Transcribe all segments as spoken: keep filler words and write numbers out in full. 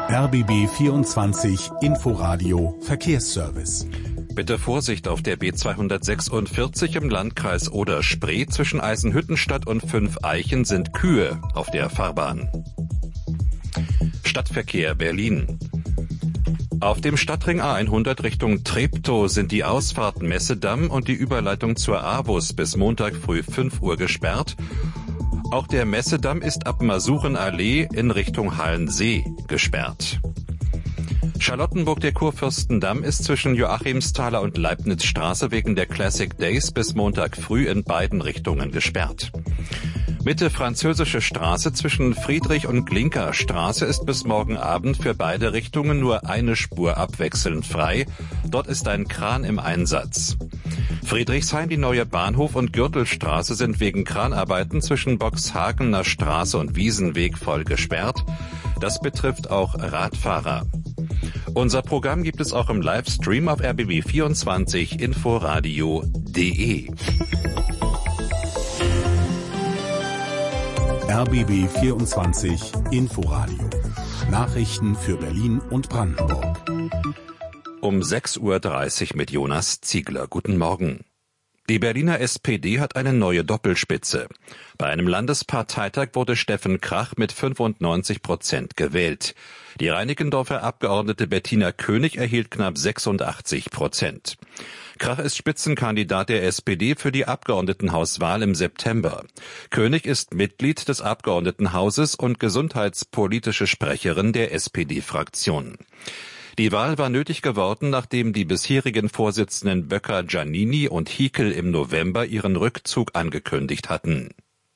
R B B vierundzwanzig Inforadio Verkehrsservice. Bitte Vorsicht auf der B zweihundertsechsundvierzig im Landkreis Oder-Spree. Zwischen Eisenhüttenstadt und Fünfeichen sind Kühe auf der Fahrbahn. Stadtverkehr Berlin. Auf dem Stadtring A hundert Richtung Treptow sind die Ausfahrt Messedamm und die Überleitung zur Avus bis Montag früh fünf Uhr gesperrt. Auch der Messedamm ist ab Masurenallee in Richtung Hallensee gesperrt. Charlottenburg der Kurfürstendamm ist zwischen Joachimsthaler und Leibnizstraße wegen der Classic Days bis Montag früh in beiden Richtungen gesperrt. Mitte Französische Straße zwischen Friedrich- und Glinka-Straße ist bis morgen Abend für beide Richtungen nur eine Spur abwechselnd frei. Dort ist ein Kran im Einsatz. Friedrichshain, die neue Bahnhof- und Gürtelstraße sind wegen Kranarbeiten zwischen Boxhagener Straße und Wiesenweg voll gesperrt. Das betrifft auch Radfahrer. Unser Programm gibt es auch im Livestream auf R B B vierundzwanzig inforadio punkt de. R B B vierundzwanzig Inforadio. Nachrichten für Berlin und Brandenburg. Um sechs Uhr dreißig mit Jonas Ziegler. Guten Morgen. Die Berliner S P D hat eine neue Doppelspitze. Bei einem Landesparteitag wurde Steffen Krach mit fünfundneunzig Prozent gewählt. Die Reinickendorfer Abgeordnete Bettina König erhielt knapp sechsundachtzig Prozent. Krach ist Spitzenkandidat der S P D für die Abgeordnetenhauswahl im September. König ist Mitglied des Abgeordnetenhauses und gesundheitspolitische Sprecherin der S P D-Fraktion. Die Wahl war nötig geworden, nachdem die bisherigen Vorsitzenden Böcker, Giannini und Hickel im November ihren Rückzug angekündigt hatten.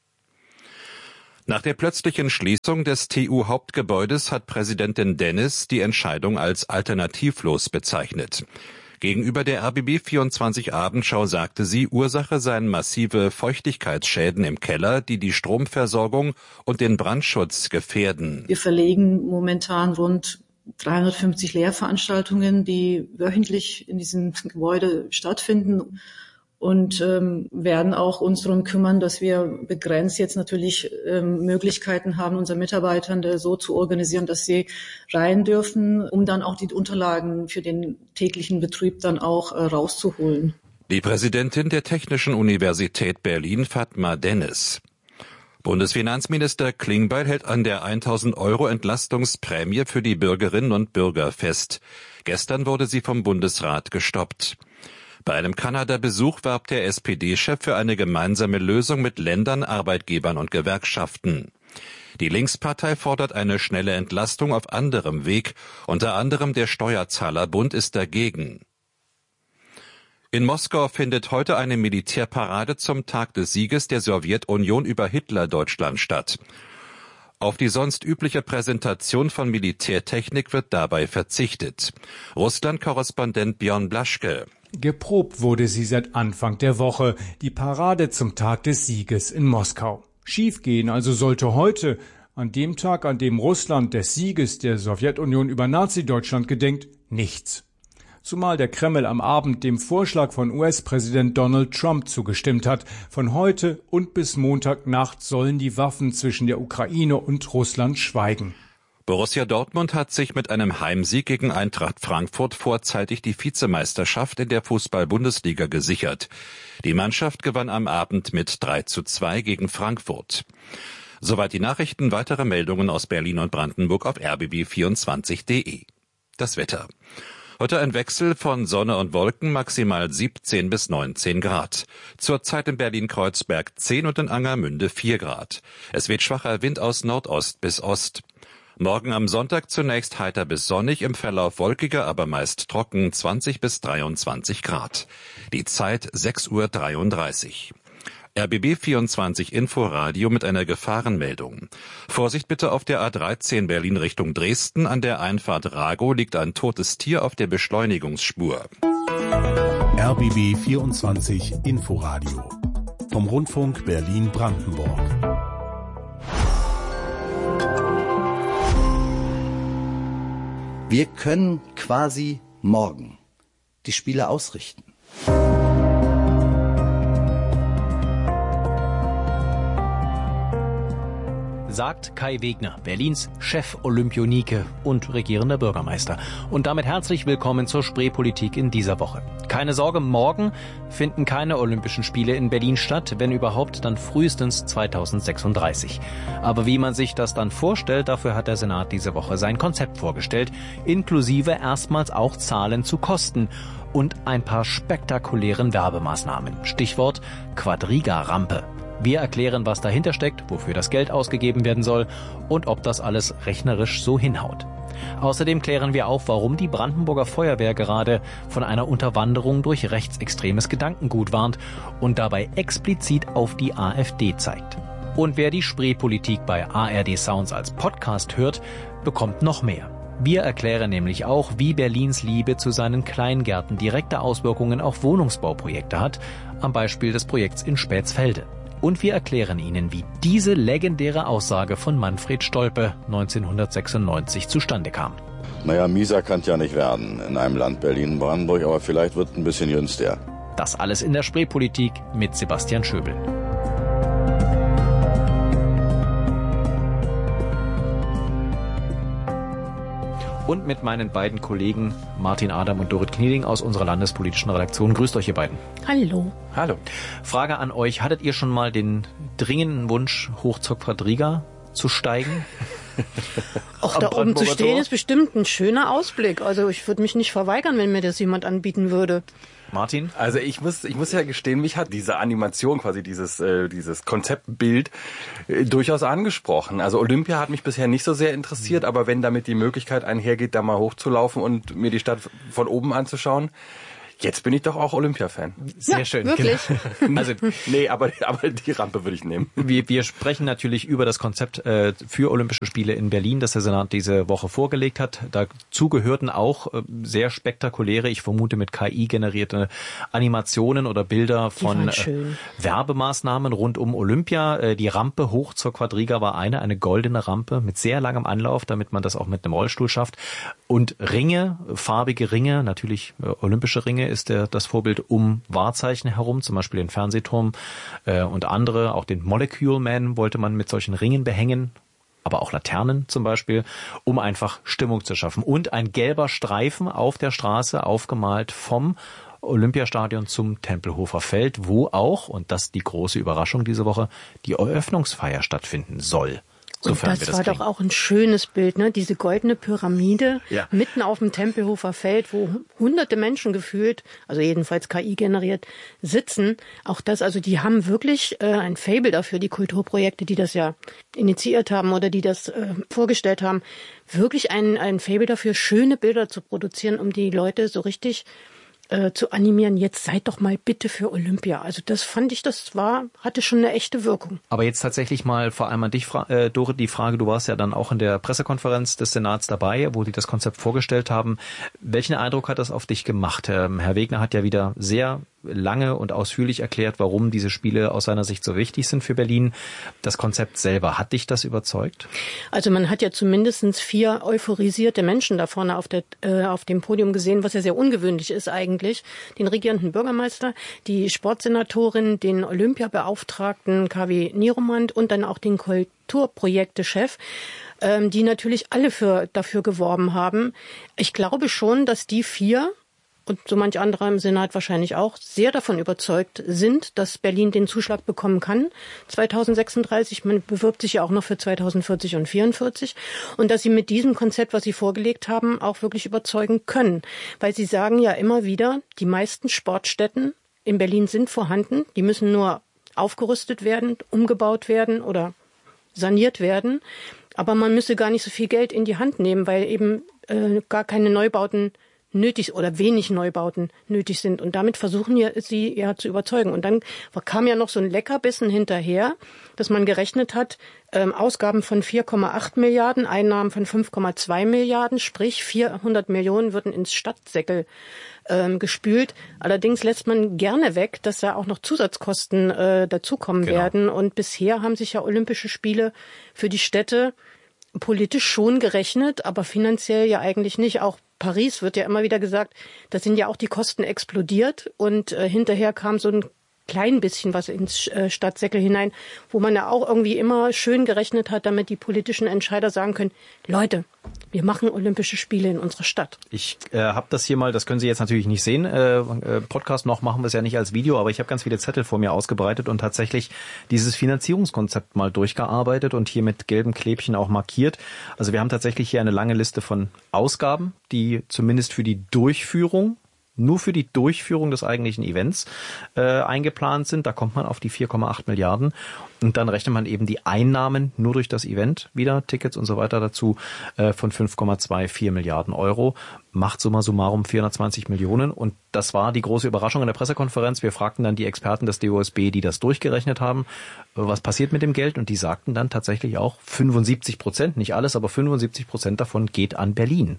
Nach der plötzlichen Schließung des T U-Hauptgebäudes hat Präsidentin Dennis die Entscheidung als alternativlos bezeichnet. Gegenüber der R B B vierundzwanzig Abendschau sagte sie, Ursache seien massive Feuchtigkeitsschäden im Keller, die die Stromversorgung und den Brandschutz gefährden. Wir verlegen momentan rund dreihundertfünfzig Lehrveranstaltungen, die wöchentlich in diesem Gebäude stattfinden, und ähm, werden auch uns darum kümmern, dass wir begrenzt jetzt natürlich ähm, Möglichkeiten haben, unsere Mitarbeitern so zu organisieren, dass sie rein dürfen, um dann auch die Unterlagen für den täglichen Betrieb dann auch äh, rauszuholen. Die Präsidentin der Technischen Universität Berlin, Fatma Dennis. Bundesfinanzminister Klingbeil hält an der tausend Euro Entlastungsprämie für die Bürgerinnen und Bürger fest. Gestern wurde sie vom Bundesrat gestoppt. Bei einem Kanada-Besuch warb der S P D-Chef für eine gemeinsame Lösung mit Ländern, Arbeitgebern und Gewerkschaften. Die Linkspartei fordert eine schnelle Entlastung auf anderem Weg. Unter anderem der Steuerzahlerbund ist dagegen. In Moskau findet heute eine Militärparade zum Tag des Sieges der Sowjetunion über Hitler-Deutschland statt. Auf die sonst übliche Präsentation von Militärtechnik wird dabei verzichtet. Russland-Korrespondent Björn Blaschke. Geprobt wurde sie seit Anfang der Woche, die Parade zum Tag des Sieges in Moskau. Schiefgehen also sollte heute, an dem Tag, an dem Russland des Sieges der Sowjetunion über Nazi-Deutschland gedenkt, nichts. Zumal der Kreml am Abend dem Vorschlag von U S-Präsident Donald Trump zugestimmt hat. Von heute und bis Montagnacht sollen die Waffen zwischen der Ukraine und Russland schweigen. Borussia Dortmund hat sich mit einem Heimsieg gegen Eintracht Frankfurt vorzeitig die Vizemeisterschaft in der Fußball-Bundesliga gesichert. Die Mannschaft gewann am Abend mit drei zu zwei gegen Frankfurt. Soweit die Nachrichten. Weitere Meldungen aus Berlin und Brandenburg auf r b b vierundzwanzig punkt de. Das Wetter. Heute ein Wechsel von Sonne und Wolken, maximal siebzehn bis neunzehn Grad. Zurzeit in Berlin-Kreuzberg zehn und in Angermünde vier Grad. Es weht schwacher Wind aus Nordost bis Ost. Morgen am Sonntag zunächst heiter bis sonnig, im Verlauf wolkiger, aber meist trocken, zwanzig bis dreiundzwanzig Grad. Die Zeit sechs Uhr dreiunddreißig. R B B vierundzwanzig Inforadio mit einer Gefahrenmeldung. Vorsicht bitte auf der A dreizehn Berlin Richtung Dresden. An der Einfahrt Rago liegt ein totes Tier auf der Beschleunigungsspur. R B B vierundzwanzig Inforadio vom Rundfunk Berlin-Brandenburg. Wir können quasi morgen die Spiele ausrichten. sagt Kai Wegner, Berlins Chef-Olympionike und regierender Bürgermeister. Und damit herzlich willkommen zur Spreepolitik in dieser Woche. Keine Sorge, morgen finden keine Olympischen Spiele in Berlin statt, wenn überhaupt, dann frühestens zweitausendsechsunddreißig. Aber wie man sich das dann vorstellt, dafür hat der Senat diese Woche sein Konzept vorgestellt, inklusive erstmals auch Zahlen zu Kosten und ein paar spektakulären Werbemaßnahmen. Stichwort Quadriga-Rampe. Wir erklären, was dahinter steckt, wofür das Geld ausgegeben werden soll und ob das alles rechnerisch so hinhaut. Außerdem klären wir auf, warum die Brandenburger Feuerwehr gerade von einer Unterwanderung durch rechtsextremes Gedankengut warnt und dabei explizit auf die AfD zeigt. Und wer die Spreepolitik bei A R D Sounds als Podcast hört, bekommt noch mehr. Wir erklären nämlich auch, wie Berlins Liebe zu seinen Kleingärten direkte Auswirkungen auf Wohnungsbauprojekte hat, am Beispiel des Projekts in Spätsfelde. Und wir erklären Ihnen, wie diese legendäre Aussage von Manfred Stolpe neunzehnhundertsechsundneunzig zustande kam. Naja, mieser kann's ja nicht werden in einem Land Berlin-Brandenburg, aber vielleicht wird ein bisschen günstiger. Das alles in der Spreepolitik mit Sebastian Schöbel. Und mit meinen beiden Kollegen Martin Adam und Dorit Knieling aus unserer landespolitischen Redaktion. Grüßt euch, ihr beiden. Hallo. Hallo. Frage an euch. Hattet ihr schon mal den dringenden Wunsch, hoch zur Quadriga zu steigen? Auch da oben zu stehen ist bestimmt ein schöner Ausblick. Also ich würde mich nicht verweigern, wenn mir das jemand anbieten würde. Martin? Also ich muss, ich muss ja gestehen, mich hat diese Animation, quasi dieses, äh, dieses Konzeptbild äh, durchaus angesprochen. Also Olympia hat mich bisher nicht so sehr interessiert, aber wenn damit die Möglichkeit einhergeht, da mal hochzulaufen und mir die Stadt von oben anzuschauen, jetzt bin ich doch auch Olympia-Fan. Sehr ja, schön. Wirklich? Genau. Also nee, aber aber die Rampe würde ich nehmen. Wir, wir sprechen natürlich über das Konzept äh, für Olympische Spiele in Berlin, das der Senat diese Woche vorgelegt hat. Dazu gehörten auch äh, sehr spektakuläre, ich vermute mit K I generierte Animationen oder Bilder von äh, Werbemaßnahmen rund um Olympia. Äh, die Rampe hoch zur Quadriga war eine, eine goldene Rampe mit sehr langem Anlauf, damit man das auch mit einem Rollstuhl schafft. Und Ringe, farbige Ringe, natürlich äh, olympische Ringe, ist der, das Vorbild um Wahrzeichen herum, zum Beispiel den Fernsehturm äh, und andere. Auch den Molecule Man wollte man mit solchen Ringen behängen, aber auch Laternen zum Beispiel, um einfach Stimmung zu schaffen. Und ein gelber Streifen auf der Straße aufgemalt vom Olympiastadion zum Tempelhofer Feld, wo auch, und das ist die große Überraschung diese Woche, die Eröffnungsfeier stattfinden soll. Und das, das war kriegen. Doch auch ein schönes Bild, ne? Diese goldene Pyramide ja. mitten auf dem Tempelhofer Feld, wo hunderte Menschen gefühlt, also jedenfalls K I generiert, sitzen. Auch das, also die haben wirklich äh, ein Faible dafür, die Kulturprojekte, die das ja initiiert haben oder die das äh, vorgestellt haben, wirklich ein, ein Faible dafür, schöne Bilder zu produzieren, um die Leute so richtig äh, zu animieren, jetzt seid doch mal bitte für Olympia. Also das fand ich, das war, hatte schon eine echte Wirkung. Aber jetzt tatsächlich mal vor allem an dich, äh, Dorit, die Frage, du warst ja dann auch in der Pressekonferenz des Senats dabei, wo die das Konzept vorgestellt haben. Welchen Eindruck hat das auf dich gemacht? Ähm, Herr Wegner hat ja wieder sehr lange und ausführlich erklärt, warum diese Spiele aus seiner Sicht so wichtig sind für Berlin. Das Konzept selber, hat dich das überzeugt? Also man hat ja zumindest vier euphorisierte Menschen da vorne auf, der, äh, auf dem Podium gesehen, was ja sehr ungewöhnlich ist eigentlich. Den regierenden Bürgermeister, die Sportsenatorin, den Olympiabeauftragten K W Nieromand und dann auch den Kulturprojektechef, ähm, die natürlich alle für, dafür geworben haben. Ich glaube schon, dass die vier und so manch anderer im Senat wahrscheinlich auch, sehr davon überzeugt sind, dass Berlin den Zuschlag bekommen kann, zweitausendsechsunddreißig. Man bewirbt sich ja auch noch für zweitausendvierzig und vierundvierzig. Und dass sie mit diesem Konzept, was sie vorgelegt haben, auch wirklich überzeugen können. Weil sie sagen ja immer wieder, die meisten Sportstätten in Berlin sind vorhanden. Die müssen nur aufgerüstet werden, umgebaut werden oder saniert werden. Aber man müsse gar nicht so viel Geld in die Hand nehmen, weil eben äh, gar keine Neubauten nötig oder wenig Neubauten nötig sind. Und damit versuchen ja, sie ja zu überzeugen. Und dann kam ja noch so ein Leckerbissen hinterher, dass man gerechnet hat, ähm, Ausgaben von vier Komma acht Milliarden, Einnahmen von fünf Komma zwei Milliarden, sprich vierhundert Millionen würden ins Stadtsäckel ähm, gespült. Allerdings lässt man gerne weg, dass da auch noch Zusatzkosten äh, dazukommen genau. werden. Und bisher haben sich ja Olympische Spiele für die Städte politisch schon gerechnet, aber finanziell ja eigentlich nicht. Auch Paris wird ja immer wieder gesagt, da sind ja auch die Kosten explodiert und äh, hinterher kam so ein klein bisschen was ins äh, Stadtsäckel hinein, wo man ja auch irgendwie immer schön gerechnet hat, damit die politischen Entscheider sagen können, Leute, wir machen Olympische Spiele in unserer Stadt. Ich äh, habe das hier mal, das können Sie jetzt natürlich nicht sehen, äh, äh, Podcast noch machen wir es ja nicht als Video, aber ich habe ganz viele Zettel vor mir ausgebreitet und tatsächlich dieses Finanzierungskonzept mal durchgearbeitet und hier mit gelben Klebchen auch markiert. Also wir haben tatsächlich hier eine lange Liste von Ausgaben, die zumindest für die Durchführung nur für die Durchführung des eigentlichen Events äh, eingeplant sind. Da kommt man auf die vier Komma acht Milliarden und dann rechnet man eben die Einnahmen nur durch das Event wieder, Tickets und so weiter dazu, äh, von fünf Komma vierundzwanzig Milliarden Euro. Macht summa summarum vierhundertzwanzig Millionen und das war die große Überraschung in der Pressekonferenz. Wir fragten dann die Experten des D O S B, die das durchgerechnet haben, was passiert mit dem Geld und die sagten dann tatsächlich auch fünfundsiebzig Prozent, nicht alles, aber fünfundsiebzig Prozent davon geht an Berlin.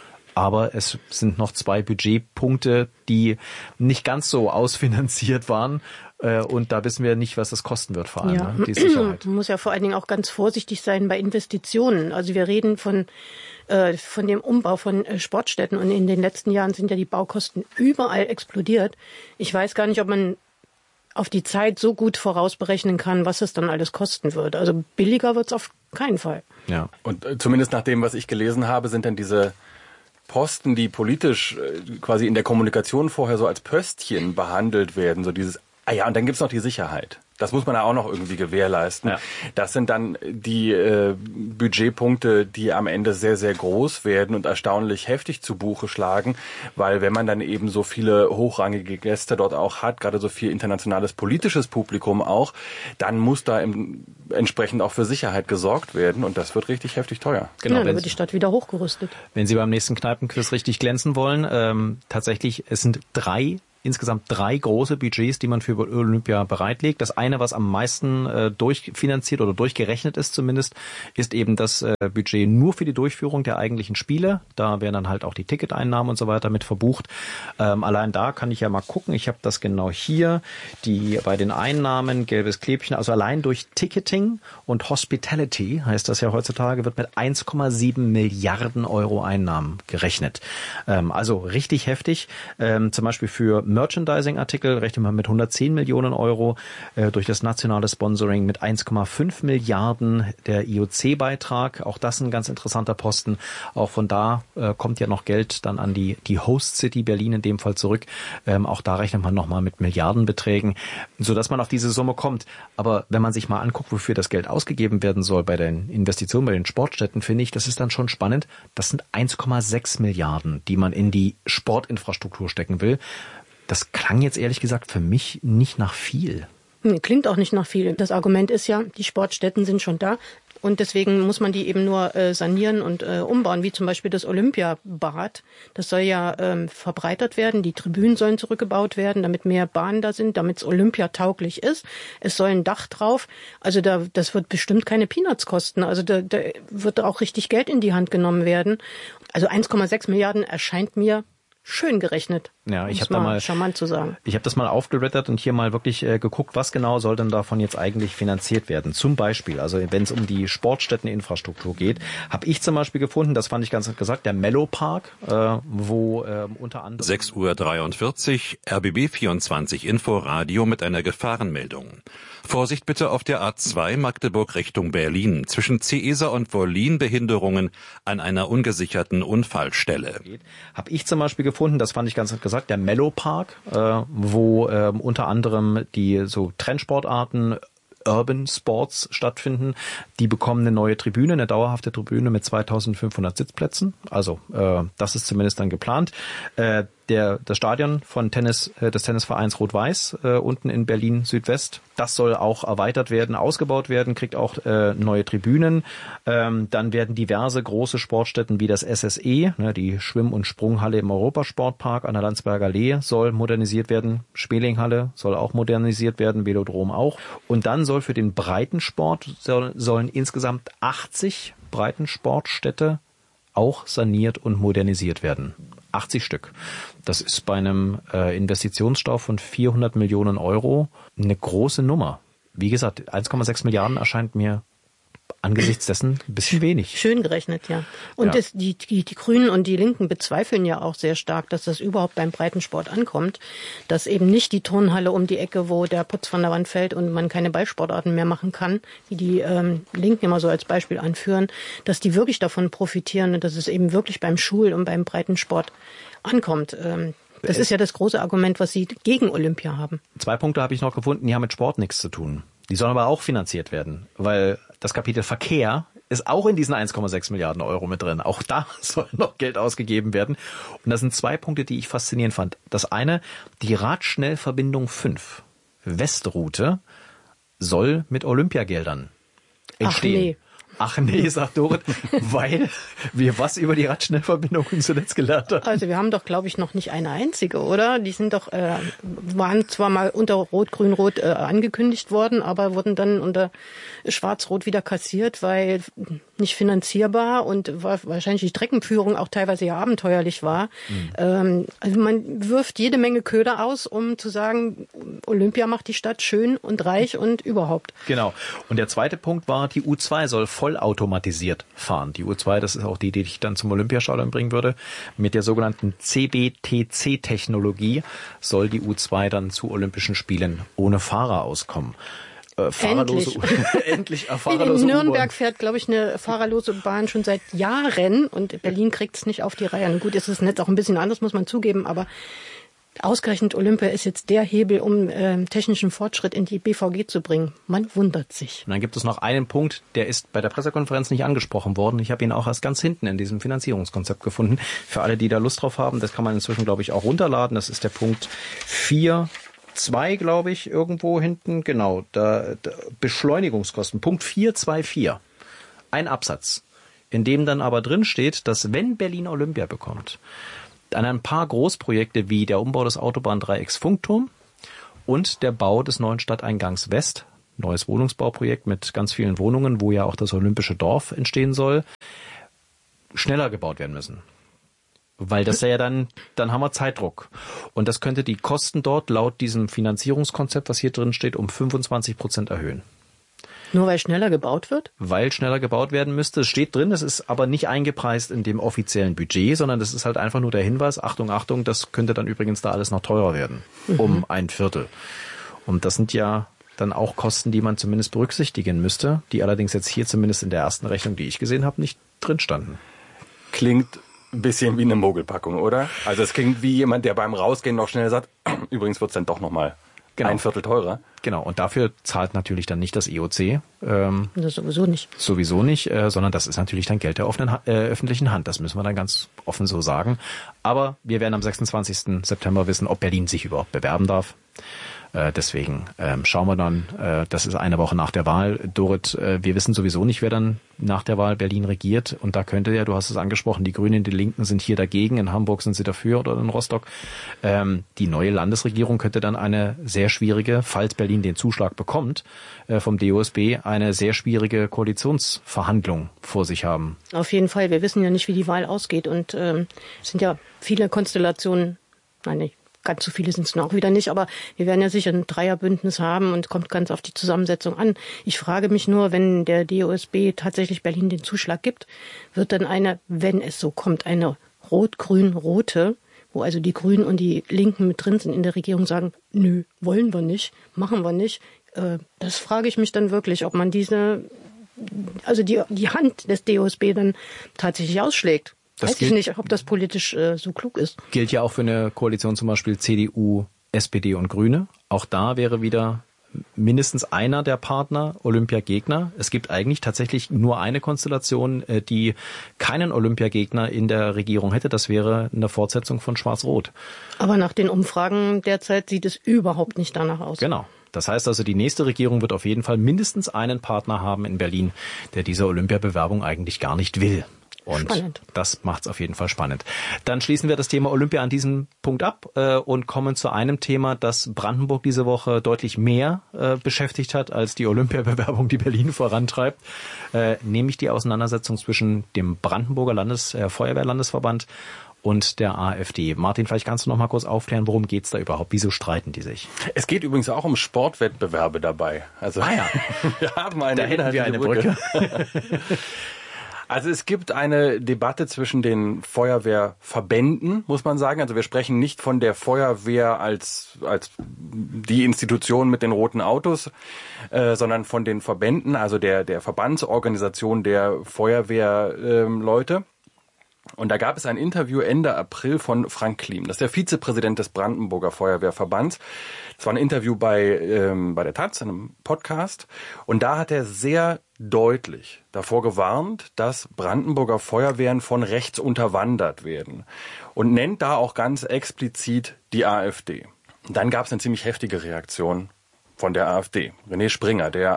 Aber es sind noch zwei Budgetpunkte, die nicht ganz so ausfinanziert waren. Und da wissen wir nicht, was das kosten wird vor allem, ja. ne? Die Sicherheit. Man muss ja vor allen Dingen auch ganz vorsichtig sein bei Investitionen. Also wir reden von, äh, von dem Umbau von äh, Sportstätten und in den letzten Jahren sind ja die Baukosten überall explodiert. Ich weiß gar nicht, ob man auf die Zeit so gut vorausberechnen kann, was es dann alles kosten wird. Also billiger wird es auf keinen Fall. Ja. Und äh, zumindest nach dem, was ich gelesen habe, sind dann diese Posten, die politisch äh, quasi in der Kommunikation vorher so als Pöstchen behandelt werden, so dieses, ah ja, und dann gibt's noch die Sicherheit. Das muss man ja auch noch irgendwie gewährleisten. Ja. Das sind dann die äh, Budgetpunkte, die am Ende sehr, sehr groß werden und erstaunlich heftig zu Buche schlagen, weil wenn man dann eben so viele hochrangige Gäste dort auch hat, gerade so viel internationales politisches Publikum auch, dann muss da im, entsprechend auch für Sicherheit gesorgt werden und das wird richtig heftig teuer. Genau, ja, dann wird die Stadt wieder hochgerüstet. Wenn Sie beim nächsten Kneipenquiz richtig glänzen wollen, ähm, tatsächlich, es sind drei insgesamt drei große Budgets, die man für Olympia bereitlegt. Das eine, was am meisten äh, durchfinanziert oder durchgerechnet ist zumindest, ist eben das äh, Budget nur für die Durchführung der eigentlichen Spiele. Da werden dann halt auch die Ticketeinnahmen und so weiter mit verbucht. Ähm, allein da kann ich ja mal gucken. Ich habe das genau hier. Die bei den Einnahmen, gelbes Klebchen, also allein durch Ticketing und Hospitality, heißt das ja heutzutage, wird mit eins Komma sieben Milliarden Euro Einnahmen gerechnet. Ähm, also richtig heftig. Ähm, zum Beispiel für Merchandising-Artikel rechnet man mit hundertzehn Millionen Euro, äh, durch das nationale Sponsoring mit eins Komma fünf Milliarden, der I O C-Beitrag, auch das ein ganz interessanter Posten. Auch von da äh, kommt ja noch Geld dann an die die Host City Berlin in dem Fall zurück. Ähm, auch da rechnet man nochmal mit Milliardenbeträgen, sodass man auf diese Summe kommt. Aber wenn man sich mal anguckt, wofür das Geld ausgegeben werden soll bei den Investitionen bei den Sportstätten, finde ich, das ist dann schon spannend. Das sind eins Komma sechs Milliarden, die man in die Sportinfrastruktur stecken will. Das klang jetzt ehrlich gesagt für mich nicht nach viel. Klingt auch nicht nach viel. Das Argument ist ja, die Sportstätten sind schon da und deswegen muss man die eben nur äh, sanieren und äh, umbauen, wie zum Beispiel das Olympiabad. Das soll ja ähm, verbreitert werden, die Tribünen sollen zurückgebaut werden, damit mehr Bahnen da sind, damit es olympiatauglich ist. Es soll ein Dach drauf. Also da, das wird bestimmt keine Peanuts kosten. Also da, da wird auch richtig Geld in die Hand genommen werden. Also eins Komma sechs Milliarden erscheint mir schön gerechnet. Ja, ich habe da mal charmant zu sagen. Ich habe das mal aufgerittert und hier mal wirklich äh, geguckt, was genau soll denn davon jetzt eigentlich finanziert werden. Zum Beispiel, also wenn es um die Sportstätteninfrastruktur geht, habe ich zum Beispiel gefunden, das fand ich ganz gesagt, der Mellow Park, äh, wo äh, unter anderem sechs Uhr dreiundvierzig, R B B vierundzwanzig Inforadio mit einer Gefahrenmeldung. Vorsicht bitte auf der A zwei Magdeburg Richtung Berlin. Zwischen Ceesa und Wollin Behinderungen an einer ungesicherten Unfallstelle. Habe ich zum Beispiel gefunden, das fand ich ganz gesagt, der Mellow Park, äh, wo äh, unter anderem die so Trendsportarten Urban Sports stattfinden. Die bekommen eine neue Tribüne, eine dauerhafte Tribüne mit zweitausendfünfhundert Sitzplätzen. Also äh, das ist zumindest dann geplant. Äh, der das Stadion von Tennis äh, des Tennisvereins Rot-Weiß äh, unten in Berlin Südwest, das soll auch erweitert werden, ausgebaut werden, kriegt auch äh, neue Tribünen. Ähm, dann werden diverse große Sportstätten wie das S S E, ne, die Schwimm- und Sprunghalle im Europasportpark an der Landsberger Allee soll modernisiert werden. Spelinghalle soll auch modernisiert werden, Velodrom auch. Und dann soll für den Breitensport soll, sollen insgesamt achtzig Breitensportstätte auch saniert und modernisiert werden. achtzig Stück. Das ist bei einem äh, Investitionsstau von vierhundert Millionen Euro eine große Nummer. Wie gesagt, eins Komma sechs Milliarden erscheint mir angesichts dessen ein bisschen wenig. Schön gerechnet, ja. Und ja. Das, die, die, die Grünen und die Linken bezweifeln ja auch sehr stark, dass das überhaupt beim Breitensport ankommt, dass eben nicht die Turnhalle um die Ecke, wo der Putz von der Wand fällt und man keine Ballsportarten mehr machen kann, wie die ähm, Linken immer so als Beispiel anführen, dass die wirklich davon profitieren und dass es eben wirklich beim Schul- und beim Breitensport ankommt. Ähm, das ist ja das große Argument, was sie gegen Olympia haben. Zwei Punkte habe ich noch gefunden, die haben mit Sport nichts zu tun. Die sollen aber auch finanziert werden, weil das Kapitel Verkehr ist auch in diesen eins Komma sechs Milliarden Euro mit drin. Auch da soll noch Geld ausgegeben werden. Und das sind zwei Punkte, die ich faszinierend fand. Das eine, die Radschnellverbindung fünf, Westroute, soll mit Olympiageldern entstehen. Ach nee. Ach nee, sagt Dorit, weil wir was über die Radschnellverbindungen zuletzt gelernt haben. Also wir haben doch, glaube ich, noch nicht eine einzige, oder? Die sind doch, äh, waren zwar mal unter Rot, Grün, Rot äh, angekündigt worden, aber wurden dann unter Schwarz-Rot wieder kassiert, weil nicht finanzierbar und war wahrscheinlich die Streckenführung auch teilweise ja abenteuerlich war. Mhm. Ähm, also man wirft jede Menge Köder aus, um zu sagen, Olympia macht die Stadt schön und reich und überhaupt. Genau. Und der zweite Punkt war, die U zwei soll vollautomatisiert fahren. Die U zwei, das ist auch die, die ich dann zum Olympiastadion bringen würde. Mit der sogenannten C B T C-Technologie soll die U zwei dann zu Olympischen Spielen ohne Fahrer auskommen. Äh, fahrerlose Endlich. Endlich äh, fahrerlose In Nürnberg U-Bahn. fährt, glaube ich, eine fahrerlose Bahn schon seit Jahren und Berlin kriegt es nicht auf die Reihe. Und gut, ist das Netz auch ein bisschen anders, muss man zugeben, aber ausgerechnet Olympia ist jetzt der Hebel, um äh, technischen Fortschritt in die B V G zu bringen. Man wundert sich. Und dann gibt es noch einen Punkt, der ist bei der Pressekonferenz nicht angesprochen worden. Ich habe ihn auch erst ganz hinten in diesem Finanzierungskonzept gefunden. Für alle, die da Lust drauf haben, das kann man inzwischen, glaube ich, auch runterladen. Das ist der Punkt vier zwei, glaube ich, irgendwo hinten. Genau, da, da Beschleunigungskosten. Punkt vier zwei vier. Ein Absatz, in dem dann aber drin steht, dass wenn Berlin Olympia bekommt, an ein paar Großprojekte wie der Umbau des Autobahndreiecks Funkturm und der Bau des neuen Stadteingangs West, neues Wohnungsbauprojekt mit ganz vielen Wohnungen, wo ja auch das Olympische Dorf entstehen soll, schneller gebaut werden müssen. Weil das ja dann, dann haben wir Zeitdruck. Und das könnte die Kosten dort laut diesem Finanzierungskonzept, was hier drin steht, um fünfundzwanzig Prozent erhöhen. Nur weil schneller gebaut wird? Weil schneller gebaut werden müsste. Es steht drin, das ist aber nicht eingepreist in dem offiziellen Budget, sondern das ist halt einfach nur der Hinweis, Achtung, Achtung, das könnte dann übrigens da alles noch teurer werden. Mhm. Um ein Viertel. Und das sind ja dann auch Kosten, die man zumindest berücksichtigen müsste, die allerdings jetzt hier zumindest in der ersten Rechnung, die ich gesehen habe, nicht drin standen. Klingt ein bisschen wie eine Mogelpackung, oder? Also es klingt wie jemand, der beim Rausgehen noch schnell sagt, übrigens wird's dann doch nochmal genau. ein Viertel teurer. Genau, und dafür zahlt natürlich dann nicht das E O C. Ähm, das sowieso nicht. Sowieso nicht, äh, sondern das ist natürlich dann Geld der offenen, äh, öffentlichen Hand. Das müssen wir dann ganz offen so sagen. Aber wir werden am sechsundzwanzigsten September wissen, ob Berlin sich überhaupt bewerben darf. Äh, deswegen ähm, schauen wir dann, äh, das ist eine Woche nach der Wahl. Dorit, äh, wir wissen sowieso nicht, wer dann nach der Wahl Berlin regiert. Und da könnte ja, du hast es angesprochen, die Grünen, die Linken sind hier dagegen. In Hamburg sind sie dafür oder in Rostock. Ähm, die neue Landesregierung könnte dann eine sehr schwierige, falls Berlin den Zuschlag bekommt, äh, vom D O S B, eine sehr schwierige Koalitionsverhandlung vor sich haben. Auf jeden Fall. Wir wissen ja nicht, wie die Wahl ausgeht. Und ähm, es sind ja viele Konstellationen, nein, nicht. Ganz so viele sind es noch wieder nicht, aber wir werden ja sicher ein Dreierbündnis haben und kommt ganz auf die Zusammensetzung an. Ich frage mich nur, wenn der D O S B tatsächlich Berlin den Zuschlag gibt, wird dann eine, wenn es so kommt, eine rot-grün-rote, wo also die Grünen und die Linken mit drin sind in der Regierung, sagen, nö, wollen wir nicht, machen wir nicht. Äh, das frage ich mich dann wirklich, ob man diese, also die, die Hand des D O S B dann tatsächlich ausschlägt. Das Weiß gilt, ich nicht, ob das politisch äh, so klug ist. Gilt ja auch für eine Koalition zum Beispiel C D U, S P D und Grüne. Auch da wäre wieder mindestens einer der Partner Olympiagegner. Es gibt eigentlich tatsächlich nur eine Konstellation, äh, die keinen Olympiagegner in der Regierung hätte. Das wäre eine Fortsetzung von Schwarz-Rot. Aber nach den Umfragen derzeit sieht es überhaupt nicht danach aus. Genau. Das heißt also, die nächste Regierung wird auf jeden Fall mindestens einen Partner haben in Berlin, der diese Olympiabewerbung eigentlich gar nicht will. Und spannend. Das macht es auf jeden Fall spannend. Dann schließen wir das Thema Olympia an diesem Punkt ab äh, und kommen zu einem Thema, das Brandenburg diese Woche deutlich mehr äh, beschäftigt hat als die Olympiabewerbung, die Berlin vorantreibt, äh, nämlich die Auseinandersetzung zwischen dem Brandenburger Landes, äh, Feuerwehrlandesverband und der AfD. Martin, vielleicht kannst du noch mal kurz aufklären, worum geht's da überhaupt? Wieso streiten die sich? Es geht übrigens auch um Sportwettbewerbe dabei. Also, ah ja, wir haben eine da hätten wir eine Brücke. Brücke. Also es gibt eine Debatte zwischen den Feuerwehrverbänden, muss man sagen. Also wir sprechen nicht von der Feuerwehr als als die Institution mit den roten Autos, äh, sondern von den Verbänden, also der der Verbandsorganisation der Feuerwehrleute. Ähm, Und da gab es ein Interview Ende April von Frank Klim. Das ist der Vizepräsident des Brandenburger Feuerwehrverbands. Das war ein Interview bei ähm, bei der Taz, in einem Podcast. Und da hat er sehr deutlich davor gewarnt, dass Brandenburger Feuerwehren von rechts unterwandert werden. Und nennt da auch ganz explizit die AfD. Und dann gab es eine ziemlich heftige Reaktion von der AfD. René Springer, der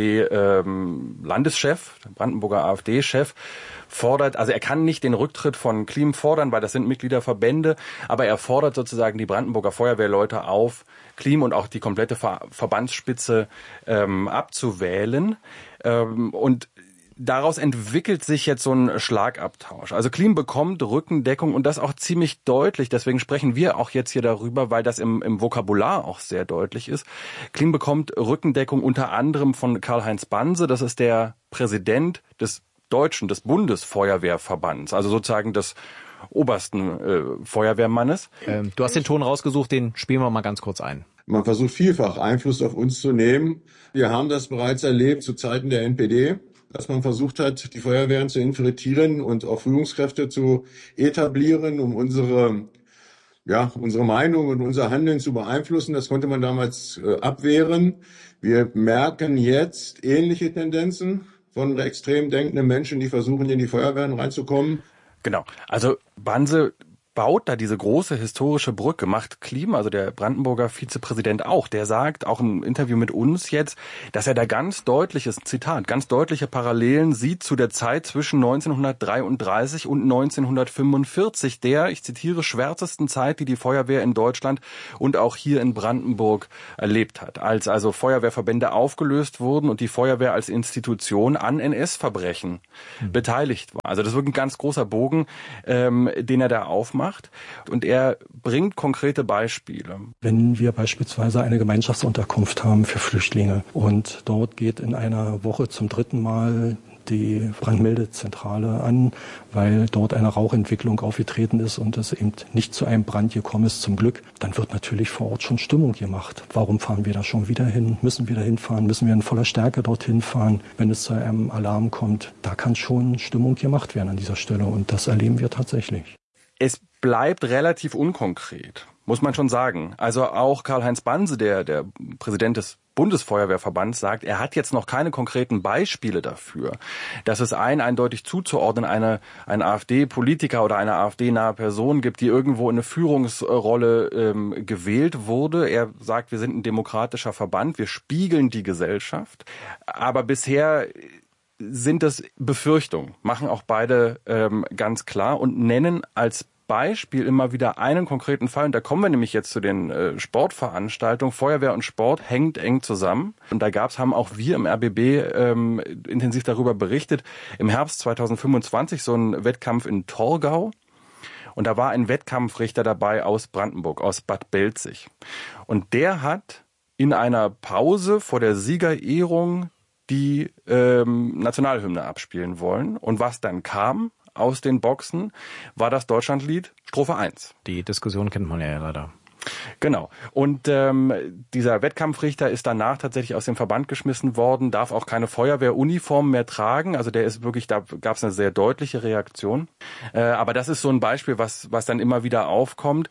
AfD-Landeschef, ähm, der Brandenburger AfD-Chef, fordert, also er kann nicht den Rücktritt von Klim fordern, weil das sind Mitgliederverbände, aber er fordert sozusagen die Brandenburger Feuerwehrleute auf, Klim und auch die komplette Ver- Verbandsspitze ähm, abzuwählen. Ähm, und daraus entwickelt sich jetzt so ein Schlagabtausch. Also Klim bekommt Rückendeckung und das auch ziemlich deutlich. Deswegen sprechen wir auch jetzt hier darüber, weil das im, im Vokabular auch sehr deutlich ist. Klim bekommt Rückendeckung unter anderem von Karl-Heinz Banse. Das ist der Präsident des Deutschen, des Bundesfeuerwehrverbands, also sozusagen des obersten äh, Feuerwehrmannes. Ähm, du hast den Ton rausgesucht, den spielen wir mal ganz kurz ein. Man versucht vielfach Einfluss auf uns zu nehmen. Wir haben das bereits erlebt zu Zeiten der N P D, dass man versucht hat, die Feuerwehren zu infiltrieren und auch Führungskräfte zu etablieren, um unsere, ja, unsere Meinung und unser Handeln zu beeinflussen. Das konnte man damals äh, abwehren. Wir merken jetzt ähnliche Tendenzen von extrem denkenden Menschen, die versuchen, in die Feuerwehren reinzukommen. Genau. Also Banse baut da diese große historische Brücke, macht Klim, also der Brandenburger Vizepräsident auch, der sagt, auch im Interview mit uns jetzt, dass er da ganz deutliches, Zitat, ganz deutliche Parallelen sieht zu der Zeit zwischen neunzehnhundertdreiunddreißig und neunzehnhundertfünfundvierzig, der, ich zitiere, schwärzesten Zeit, die die Feuerwehr in Deutschland und auch hier in Brandenburg erlebt hat. Als also Feuerwehrverbände aufgelöst wurden und die Feuerwehr als Institution an N S-Verbrechen mhm. beteiligt war. Also das ist wirklich ein ganz großer Bogen, ähm, den er da aufmacht. Und er bringt konkrete Beispiele. Wenn wir beispielsweise eine Gemeinschaftsunterkunft haben für Flüchtlinge und dort geht in einer Woche zum dritten Mal die Brandmeldezentrale an, weil dort eine Rauchentwicklung aufgetreten ist und es eben nicht zu einem Brand gekommen ist, zum Glück, dann wird natürlich vor Ort schon Stimmung gemacht. Warum fahren wir da schon wieder hin? Müssen wir da hinfahren? Müssen wir in voller Stärke dorthin fahren, wenn es zu einem Alarm kommt? Da kann schon Stimmung gemacht werden an dieser Stelle und das erleben wir tatsächlich. Es bleibt relativ unkonkret, muss man schon sagen. Also auch Karl-Heinz Banse, der, der Präsident des Bundesfeuerwehrverbands, sagt, er hat jetzt noch keine konkreten Beispiele dafür, dass es ein eindeutig zuzuordnen eine, ein AfD-Politiker oder eine AfD-nahe Person gibt, die irgendwo in eine Führungsrolle ähm, gewählt wurde. Er sagt, wir sind ein demokratischer Verband, wir spiegeln die Gesellschaft. Aber bisher sind das Befürchtungen, machen auch beide ähm, ganz klar und nennen als Beispiel immer wieder einen konkreten Fall. Und da kommen wir nämlich jetzt zu den äh, Sportveranstaltungen. Feuerwehr und Sport hängt eng zusammen. Und da gab's, haben auch wir im R B B ähm, intensiv darüber berichtet, im Herbst zweitausendfünfundzwanzig so ein Wettkampf in Torgau. Und da war ein Wettkampfrichter dabei aus Brandenburg, aus Bad Belzig. Und der hat in einer Pause vor der Siegerehrung die ähm, Nationalhymne abspielen wollen. Und was dann kam aus den Boxen, war das Deutschlandlied Strophe eins. Die Diskussion kennt man ja leider. Genau. Und ähm, dieser Wettkampfrichter ist danach tatsächlich aus dem Verband geschmissen worden, darf auch keine Feuerwehruniform mehr tragen. Also der ist wirklich, da gab es eine sehr deutliche Reaktion. Äh, aber das ist so ein Beispiel, was was dann immer wieder aufkommt,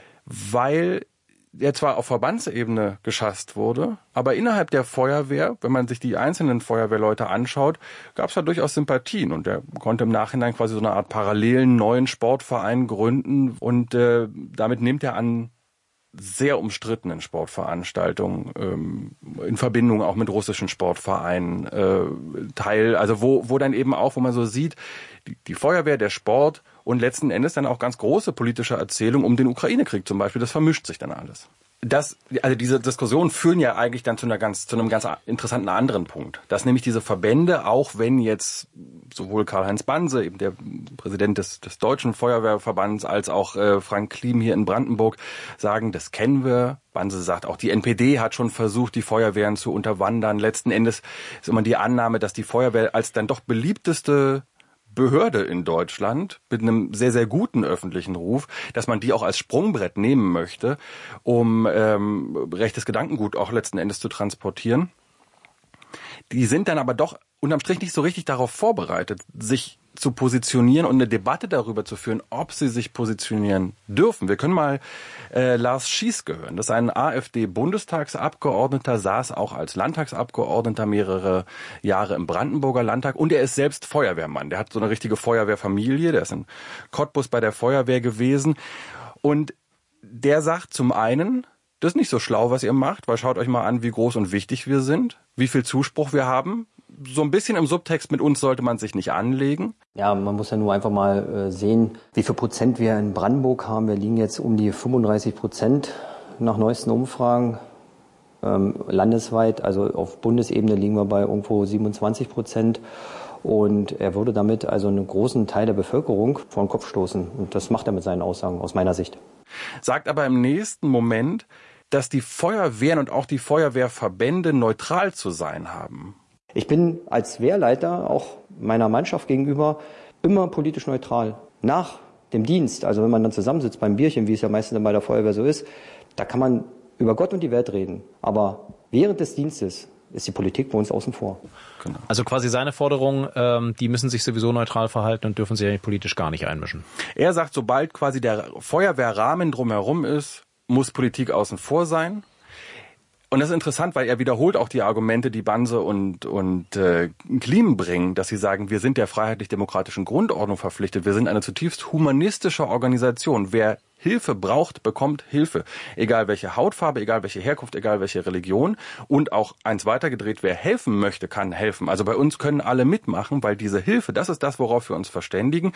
weil der zwar auf Verbandsebene geschasst wurde, aber innerhalb der Feuerwehr, wenn man sich die einzelnen Feuerwehrleute anschaut, gab es da durchaus Sympathien und der konnte im Nachhinein quasi so eine Art parallelen neuen Sportverein gründen und äh, damit nimmt er an sehr umstrittenen Sportveranstaltungen ähm, in Verbindung auch mit russischen Sportvereinen äh, teil, also wo wo dann eben auch, wo man so sieht, die, die Feuerwehr, der Sport und letzten Endes dann auch ganz große politische Erzählungen um den Ukraine-Krieg zum Beispiel, das vermischt sich dann alles. Das, also diese Diskussionen führen ja eigentlich dann zu einer ganz, zu einem ganz interessanten anderen Punkt. Dass nämlich diese Verbände, auch wenn jetzt sowohl Karl-Heinz Banse, eben der Präsident des, des Deutschen Feuerwehrverbands, als auch äh, Frank Klim hier in Brandenburg sagen, das kennen wir. Banse sagt, auch die N P D hat schon versucht, die Feuerwehren zu unterwandern. Letzten Endes ist immer die Annahme, dass die Feuerwehr als dann doch beliebteste Behörde in Deutschland mit einem sehr, sehr guten öffentlichen Ruf, dass man die auch als Sprungbrett nehmen möchte, um ähm, rechtes Gedankengut auch letzten Endes zu transportieren. Die sind dann aber doch unterm Strich nicht so richtig darauf vorbereitet, sich zu positionieren und eine Debatte darüber zu führen, ob sie sich positionieren dürfen. Wir können mal äh, Lars Schießke hören. Das ist ein AfD-Bundestagsabgeordneter, saß auch als Landtagsabgeordneter mehrere Jahre im Brandenburger Landtag und er ist selbst Feuerwehrmann. Der hat so eine richtige Feuerwehrfamilie, der ist in Cottbus bei der Feuerwehr gewesen und der sagt zum einen, das ist nicht so schlau, was ihr macht, weil schaut euch mal an, wie groß und wichtig wir sind, wie viel Zuspruch wir haben. So ein bisschen im Subtext, mit uns sollte man sich nicht anlegen. Ja, man muss ja nur einfach mal sehen, wie viel Prozent wir in Brandenburg haben. Wir liegen jetzt um die fünfunddreißig Prozent nach neuesten Umfragen ähm, landesweit. Also auf Bundesebene liegen wir bei irgendwo siebenundzwanzig Prozent. Und er würde damit also einen großen Teil der Bevölkerung vor den Kopf stoßen. Und das macht er mit seinen Aussagen aus meiner Sicht. Sagt aber im nächsten Moment, dass die Feuerwehren und auch die Feuerwehrverbände neutral zu sein haben. Ich bin als Wehrleiter auch meiner Mannschaft gegenüber immer politisch neutral. Nach dem Dienst, also wenn man dann zusammensitzt beim Bierchen, wie es ja meistens bei der Feuerwehr so ist, da kann man über Gott und die Welt reden. Aber während des Dienstes ist die Politik bei uns außen vor. Genau. Also quasi seine Forderung, ähm, die müssen sich sowieso neutral verhalten und dürfen sich ja politisch gar nicht einmischen. Er sagt, sobald quasi der Feuerwehrrahmen drumherum ist, muss Politik außen vor sein. Und das ist interessant, weil er wiederholt auch die Argumente, die Banse und, und äh, Klim bringen, dass sie sagen, wir sind der freiheitlich-demokratischen Grundordnung verpflichtet. Wir sind eine zutiefst humanistische Organisation. Wer Hilfe braucht, bekommt Hilfe. Egal welche Hautfarbe, egal welche Herkunft, egal welche Religion. Und auch eins weitergedreht, wer helfen möchte, kann helfen. Also bei uns können alle mitmachen, weil diese Hilfe, das ist das, worauf wir uns verständigen.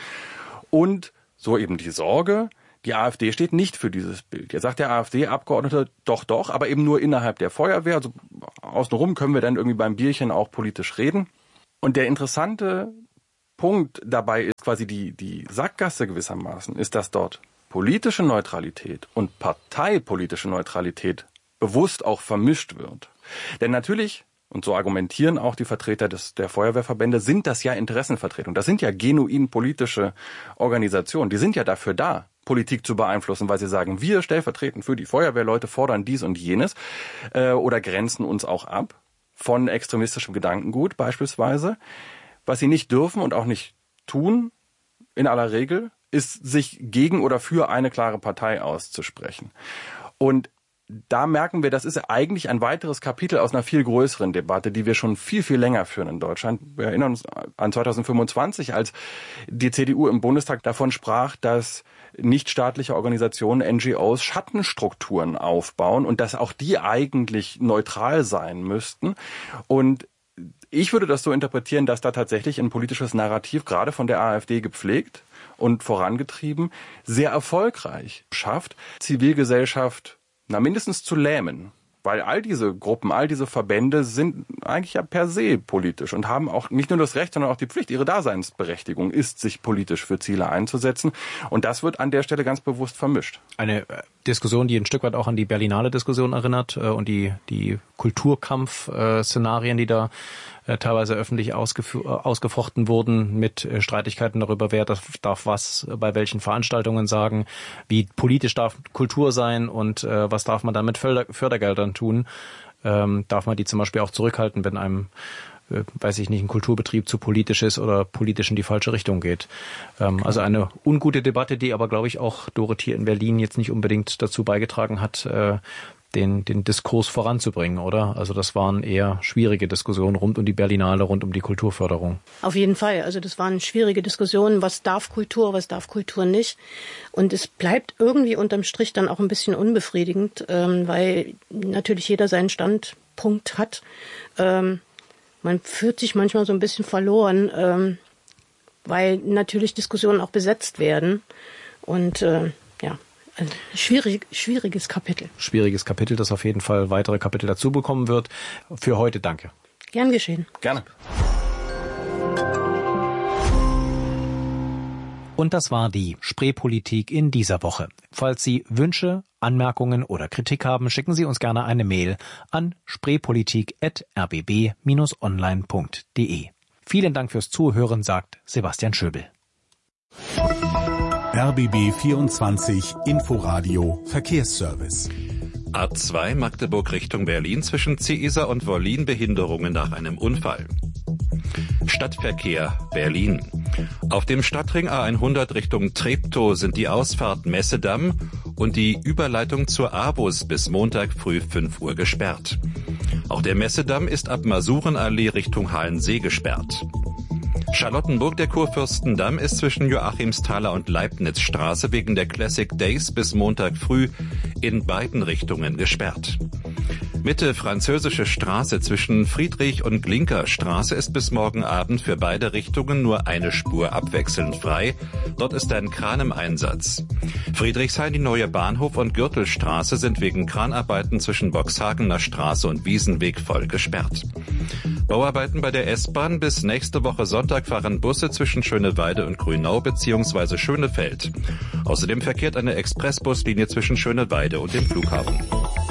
Und so eben die Sorge, die AfD steht nicht für dieses Bild. Jetzt sagt der AfD-Abgeordnete, doch, doch, aber eben nur innerhalb der Feuerwehr. Also außenrum können wir dann irgendwie beim Bierchen auch politisch reden. Und der interessante Punkt dabei ist quasi die, die Sackgasse gewissermaßen, ist, dass dort politische Neutralität und parteipolitische Neutralität bewusst auch vermischt wird. Denn natürlich, und so argumentieren auch die Vertreter des, der Feuerwehrverbände, sind das ja Interessenvertretungen. Das sind ja genuin politische Organisationen. Die sind ja dafür da, Politik zu beeinflussen, weil sie sagen, wir stellvertretend für die Feuerwehrleute fordern dies und jenes äh, oder grenzen uns auch ab von extremistischem Gedankengut beispielsweise. Was sie nicht dürfen und auch nicht tun, in aller Regel, ist, sich gegen oder für eine klare Partei auszusprechen. Und da merken wir, das ist eigentlich ein weiteres Kapitel aus einer viel größeren Debatte, die wir schon viel, viel länger führen in Deutschland. Wir erinnern uns an zweitausendfünfundzwanzig, als die C D U im Bundestag davon sprach, dass nichtstaatliche Organisationen, N G Os, Schattenstrukturen aufbauen und dass auch die eigentlich neutral sein müssten. Und ich würde das so interpretieren, dass da tatsächlich ein politisches Narrativ, gerade von der AfD gepflegt und vorangetrieben, sehr erfolgreich schafft, Zivilgesellschaft na mindestens zu lähmen. Weil all diese Gruppen, all diese Verbände sind eigentlich ja per se politisch und haben auch nicht nur das Recht, sondern auch die Pflicht, ihre Daseinsberechtigung ist, sich politisch für Ziele einzusetzen. Und das wird an der Stelle ganz bewusst vermischt. Eine Diskussion, die ein Stück weit auch an die Berlinale Diskussion erinnert und die, die Kulturkampf-Szenarien, die da teilweise öffentlich ausgefochten wurden mit Streitigkeiten darüber, wer darf, darf was bei welchen Veranstaltungen sagen, wie politisch darf Kultur sein und äh, was darf man dann mit Förder- Fördergeldern tun. Ähm, darf man die zum Beispiel auch zurückhalten, wenn einem, äh, weiß ich nicht, ein Kulturbetrieb zu politisch ist oder politisch in die falsche Richtung geht. Ähm, also eine ungute Debatte, die aber, glaube ich, auch Dorit hier in Berlin jetzt nicht unbedingt dazu beigetragen hat, äh, den, den Diskurs voranzubringen, oder? Also das waren eher schwierige Diskussionen rund um die Berlinale, rund um die Kulturförderung. Auf jeden Fall. Also das waren schwierige Diskussionen. Was darf Kultur, was darf Kultur nicht? Und es bleibt irgendwie unterm Strich dann auch ein bisschen unbefriedigend, ähm, weil natürlich jeder seinen Standpunkt hat. Ähm, man fühlt sich manchmal so ein bisschen verloren, ähm, weil natürlich Diskussionen auch besetzt werden. Und äh, ja, Also schwierig, schwieriges Kapitel. Schwieriges Kapitel, das auf jeden Fall weitere Kapitel dazu bekommen wird. Für heute danke. Gern geschehen. Gerne. Und das war die Spreepolitik in dieser Woche. Falls Sie Wünsche, Anmerkungen oder Kritik haben, schicken Sie uns gerne eine Mail an spreepolitik at r b b dash online punkt d e. Vielen Dank fürs Zuhören, sagt Sebastian Schöbel. R B B vierundzwanzig Inforadio Verkehrsservice. A zwei Magdeburg Richtung Berlin zwischen Ziesar und Wollin Behinderungen nach einem Unfall. Stadtverkehr Berlin. Auf dem Stadtring A hundert Richtung Treptow sind die Ausfahrt Messedamm und die Überleitung zur Abus bis Montag früh fünf Uhr gesperrt. Auch der Messedamm ist ab Masurenallee Richtung Halensee gesperrt. Charlottenburg, der Kurfürstendamm, ist zwischen Joachimsthaler und Leibnizstraße wegen der Classic Days bis Montag früh in beiden Richtungen gesperrt. Mitte Französische Straße zwischen Friedrich- und Glinkerstraße ist bis morgen Abend für beide Richtungen nur eine Spur abwechselnd frei. Dort ist ein Kran im Einsatz. Friedrichshain, die neue Bahnhof und Gürtelstraße sind wegen Kranarbeiten zwischen Boxhagener Straße und Wiesenweg voll gesperrt. Bauarbeiten bei der S-Bahn. Bis nächste Woche Sonntag fahren Busse zwischen Schöneweide und Grünau bzw. Schönefeld. Außerdem verkehrt eine Expressbuslinie zwischen Schöneweide und dem Flughafen.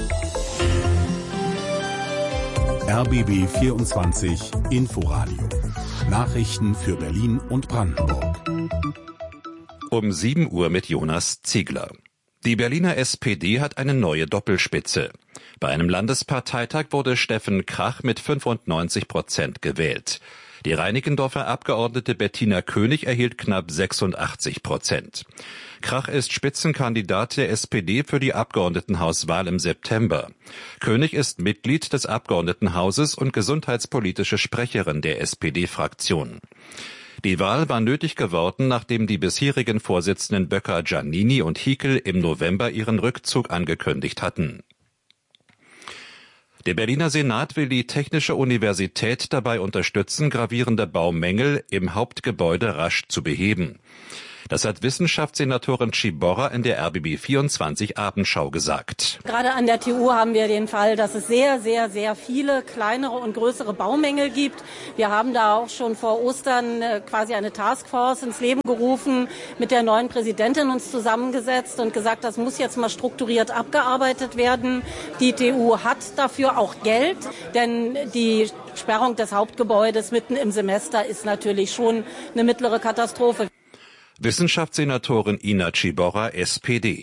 R B B vierundzwanzig Inforadio. Nachrichten für Berlin und Brandenburg. Um sieben Uhr mit Jonas Ziegler. Die Berliner S P D hat eine neue Doppelspitze. Bei einem Landesparteitag wurde Steffen Krach mit fünfundneunzig Prozent gewählt. Die Reinickendorfer Abgeordnete Bettina König erhielt knapp sechsundachtzig Prozent. Krach ist Spitzenkandidat der S P D für die Abgeordnetenhauswahl im September. König ist Mitglied des Abgeordnetenhauses und gesundheitspolitische Sprecherin der S P D-Fraktion. Die Wahl war nötig geworden, nachdem die bisherigen Vorsitzenden Böcker, Giannini und Hickel im November ihren Rückzug angekündigt hatten. Der Berliner Senat will die Technische Universität dabei unterstützen, gravierende Baumängel im Hauptgebäude rasch zu beheben. Das hat Wissenschaftssenatorin Ciborra in der R B B vierundzwanzig Abendschau gesagt. Gerade an der T U haben wir den Fall, dass es sehr, sehr, sehr viele kleinere und größere Baumängel gibt. Wir haben da auch schon vor Ostern quasi eine Taskforce ins Leben gerufen, mit der neuen Präsidentin uns zusammengesetzt und gesagt, das muss jetzt mal strukturiert abgearbeitet werden. Die T U hat dafür auch Geld, denn die Sperrung des Hauptgebäudes mitten im Semester ist natürlich schon eine mittlere Katastrophe. Wissenschaftssenatorin Ina Ciborra, S P D.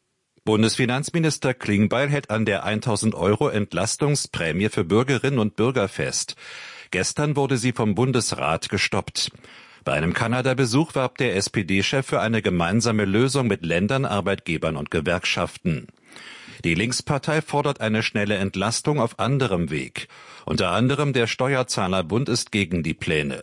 Bundesfinanzminister Klingbeil hält an der tausend Euro Entlastungsprämie für Bürgerinnen und Bürger fest. Gestern wurde sie vom Bundesrat gestoppt. Bei einem Kanada-Besuch warb der S P D-Chef für eine gemeinsame Lösung mit Ländern, Arbeitgebern und Gewerkschaften. Die Linkspartei fordert eine schnelle Entlastung auf anderem Weg. Unter anderem der Steuerzahlerbund ist gegen die Pläne.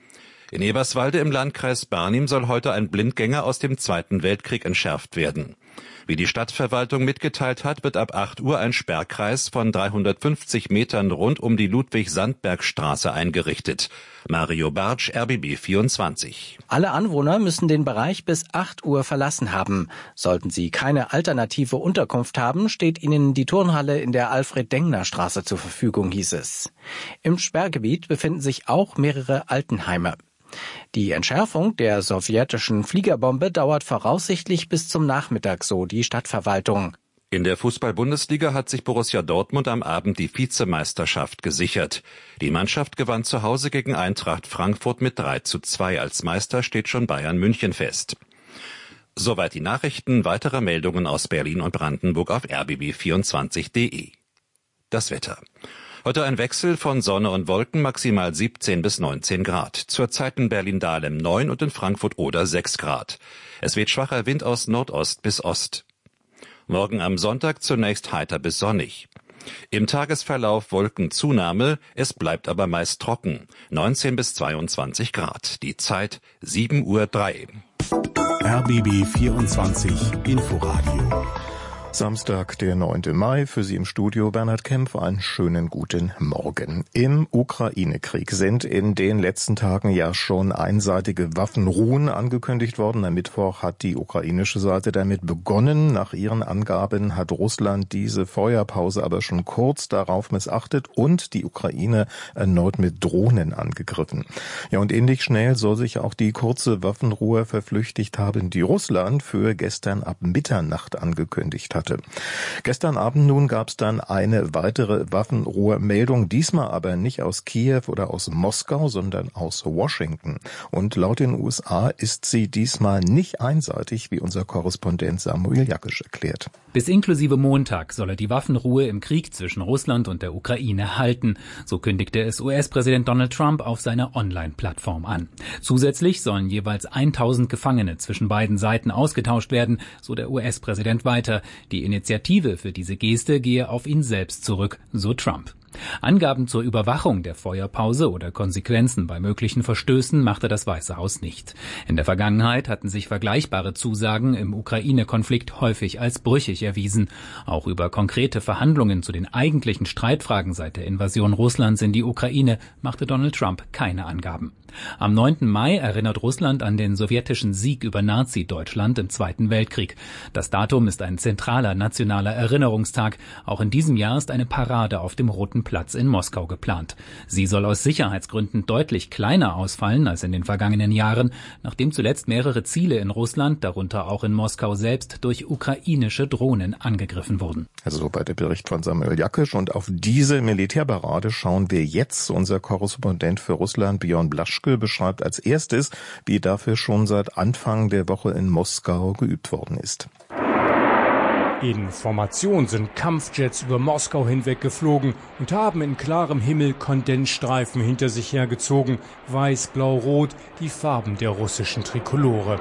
In Eberswalde im Landkreis Barnim soll heute ein Blindgänger aus dem Zweiten Weltkrieg entschärft werden. Wie die Stadtverwaltung mitgeteilt hat, wird ab acht Uhr ein Sperrkreis von dreihundertfünfzig Metern rund um die Ludwig-Sandberg-Straße eingerichtet. Mario Bartsch, R B B vierundzwanzig. Alle Anwohner müssen den Bereich bis acht Uhr verlassen haben. Sollten sie keine alternative Unterkunft haben, steht ihnen die Turnhalle in der Alfred-Dengner-Straße zur Verfügung, hieß es. Im Sperrgebiet befinden sich auch mehrere Altenheime. Die Entschärfung der sowjetischen Fliegerbombe dauert voraussichtlich bis zum Nachmittag, so die Stadtverwaltung. In der Fußball-Bundesliga hat sich Borussia Dortmund am Abend die Vizemeisterschaft gesichert. Die Mannschaft gewann zu Hause gegen Eintracht Frankfurt mit drei zu zwei. Als Meister steht schon Bayern München fest. Soweit die Nachrichten. Weitere Meldungen aus Berlin und Brandenburg auf r b b vierundzwanzig punkt d e. Das Wetter. Heute ein Wechsel von Sonne und Wolken, maximal siebzehn bis neunzehn Grad. Zurzeit in Berlin-Dahlem neun und in Frankfurt-Oder sechs Grad. Es weht schwacher Wind aus Nordost bis Ost. Morgen am Sonntag zunächst heiter bis sonnig. Im Tagesverlauf Wolkenzunahme, es bleibt aber meist trocken. neunzehn bis zweiundzwanzig Grad. Die Zeit sieben Uhr drei. R B B vierundzwanzig Inforadio. Samstag, der neunte Mai, für Sie im Studio Bernhard Kempf. Einen schönen guten Morgen. Im Ukraine-Krieg sind in den letzten Tagen ja schon einseitige Waffenruhen angekündigt worden. Am Mittwoch hat die ukrainische Seite damit begonnen. Nach ihren Angaben hat Russland diese Feuerpause aber schon kurz darauf missachtet und die Ukraine erneut mit Drohnen angegriffen. Ja, und ähnlich schnell soll sich auch die kurze Waffenruhe verflüchtigt haben, die Russland für gestern ab Mitternacht angekündigt hat. Gestern Abend nun gab es dann eine weitere Waffenruhemeldung, diesmal aber nicht aus Kiew oder aus Moskau, sondern aus Washington. Und laut den U S A ist sie diesmal nicht einseitig, wie unser Korrespondent Samuel Jakisch erklärt. Bis inklusive Montag soll er die Waffenruhe im Krieg zwischen Russland und der Ukraine halten. So kündigte es U S-Präsident Donald Trump auf seiner Online-Plattform an. Zusätzlich sollen jeweils tausend Gefangene zwischen beiden Seiten ausgetauscht werden, so der U S-Präsident weiter. Die Initiative für diese Geste gehe auf ihn selbst zurück, so Trump. Angaben zur Überwachung der Feuerpause oder Konsequenzen bei möglichen Verstößen machte das Weiße Haus nicht. In der Vergangenheit hatten sich vergleichbare Zusagen im Ukraine-Konflikt häufig als brüchig erwiesen. Auch über konkrete Verhandlungen zu den eigentlichen Streitfragen seit der Invasion Russlands in die Ukraine machte Donald Trump keine Angaben. Am neunten Mai erinnert Russland an den sowjetischen Sieg über Nazi-Deutschland im Zweiten Weltkrieg. Das Datum ist ein zentraler nationaler Erinnerungstag. Auch in diesem Jahr ist eine Parade auf dem Roten Platz in Moskau geplant. Sie soll aus Sicherheitsgründen deutlich kleiner ausfallen als in den vergangenen Jahren, nachdem zuletzt mehrere Ziele in Russland, darunter auch in Moskau selbst, durch ukrainische Drohnen angegriffen wurden. Also soweit der Bericht von Samuel Jakisch. Und auf diese Militärparade schauen wir jetzt. Unser Korrespondent für Russland, Björn Blaschke, beschreibt als erstes, wie dafür schon seit Anfang der Woche in Moskau geübt worden ist. In Formation sind Kampfjets über Moskau hinweg geflogen und haben in klarem Himmel Kondensstreifen hinter sich hergezogen. Weiß, blau, rot, die Farben der russischen Trikolore.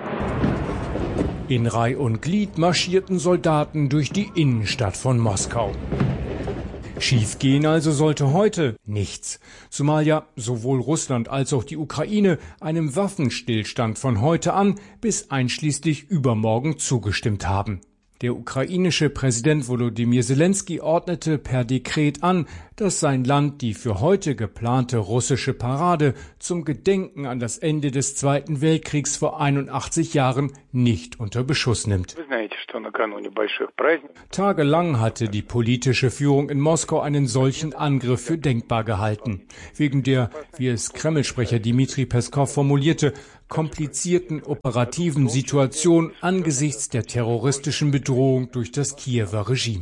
In Reih und Glied marschierten Soldaten durch die Innenstadt von Moskau. Schiefgehen also sollte heute nichts, zumal ja sowohl Russland als auch die Ukraine einem Waffenstillstand von heute an bis einschließlich übermorgen zugestimmt haben. Der ukrainische Präsident Volodymyr Zelensky ordnete per Dekret an, dass sein Land die für heute geplante russische Parade zum Gedenken an das Ende des Zweiten Weltkriegs vor einundachtzig Jahren nicht unter Beschuss nimmt. Tagelang hatte die politische Führung in Moskau einen solchen Angriff für denkbar gehalten. Wegen der, wie es Kreml-Sprecher Dmitri Peskow formulierte, komplizierten operativen Situation angesichts der terroristischen Bedrohung durch das Kiewer Regime.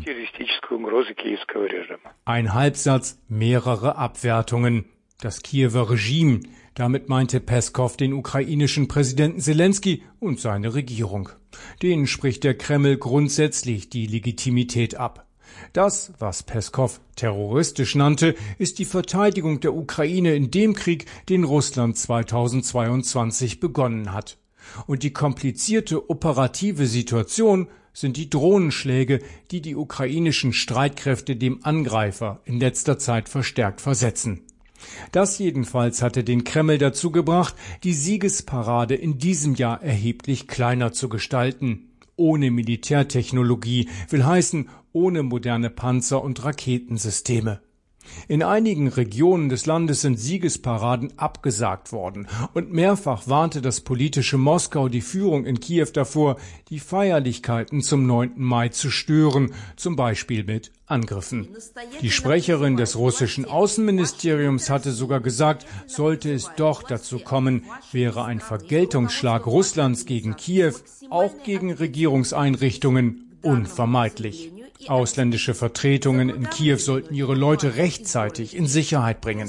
Ein Halbsatz, mehrere Abwertungen. Das Kiewer Regime, damit meinte Peskow den ukrainischen Präsidenten Zelensky und seine Regierung. Denen spricht der Kreml grundsätzlich die Legitimität ab. Das, was Peskow terroristisch nannte, ist die Verteidigung der Ukraine in dem Krieg, den Russland zweitausendzweiundzwanzig begonnen hat. Und die komplizierte operative Situation sind die Drohnenschläge, die die ukrainischen Streitkräfte dem Angreifer in letzter Zeit verstärkt versetzen. Das jedenfalls hatte den Kreml dazu gebracht, die Siegesparade in diesem Jahr erheblich kleiner zu gestalten. Ohne Militärtechnologie, will heißen, ohne moderne Panzer und Raketensysteme. In einigen Regionen des Landes sind Siegesparaden abgesagt worden und mehrfach warnte das politische Moskau die Führung in Kiew davor, die Feierlichkeiten zum neunten Mai zu stören, zum Beispiel mit Angriffen. Die Sprecherin des russischen Außenministeriums hatte sogar gesagt, sollte es doch dazu kommen, wäre ein Vergeltungsschlag Russlands gegen Kiew, auch gegen Regierungseinrichtungen, unvermeidlich. Ausländische Vertretungen in Kiew sollten ihre Leute rechtzeitig in Sicherheit bringen.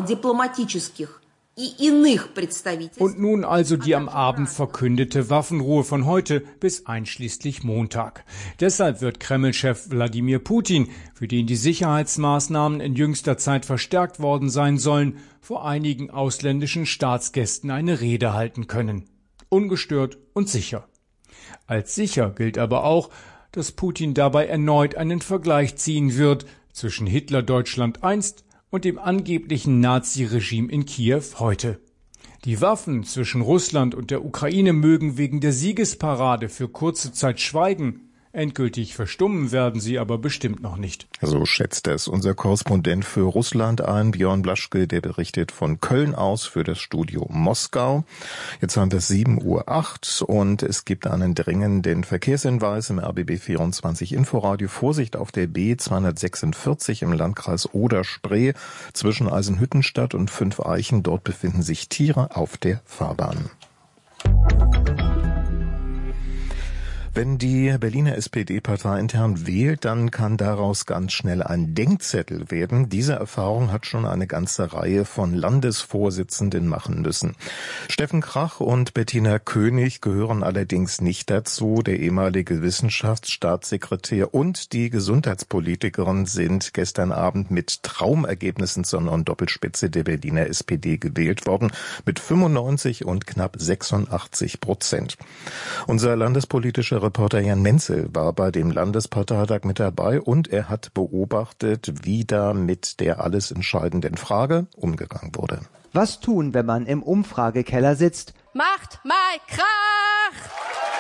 Und nun also die am Abend verkündete Waffenruhe von heute bis einschließlich Montag. Deshalb wird Kreml-Chef Wladimir Putin, für den die Sicherheitsmaßnahmen in jüngster Zeit verstärkt worden sein sollen, vor einigen ausländischen Staatsgästen eine Rede halten können. Ungestört und sicher. Als sicher gilt aber auch, dass Putin dabei erneut einen Vergleich ziehen wird zwischen Hitler-Deutschland einst und dem angeblichen Nazi-Regime in Kiew heute. Die Waffen zwischen Russland und der Ukraine mögen wegen der Siegesparade für kurze Zeit schweigen, Endgültig verstummen werden sie aber bestimmt noch nicht. So schätzt es unser Korrespondent für Russland ein, Björn Blaschke, der berichtet von Köln aus für das Studio Moskau. Jetzt haben wir sieben Uhr acht und es gibt einen dringenden Verkehrshinweis im R B B vierundzwanzig Inforadio. Vorsicht auf der B zweihundertsechsundvierzig im Landkreis Oder-Spree zwischen Eisenhüttenstadt und Fünfeichen. Dort befinden sich Tiere auf der Fahrbahn. Wenn die Berliner S P D parteiintern wählt, dann kann daraus ganz schnell ein Denkzettel werden. Diese Erfahrung hat schon eine ganze Reihe von Landesvorsitzenden machen müssen. Steffen Krach und Bettina König gehören allerdings nicht dazu. Der ehemalige Wissenschaftsstaatssekretär und die Gesundheitspolitikerin sind gestern Abend mit Traumergebnissen zur neuen Doppelspitze der Berliner S P D gewählt worden, mit fünfundneunzig und knapp sechsundachtzig Prozent. Unser landespolitischer Reporter Jan Menzel war bei dem Landesparteitag mit dabei und er hat beobachtet, wie da mit der alles entscheidenden Frage umgegangen wurde. Was tun, wenn man im Umfragekeller sitzt? Macht mal Krach!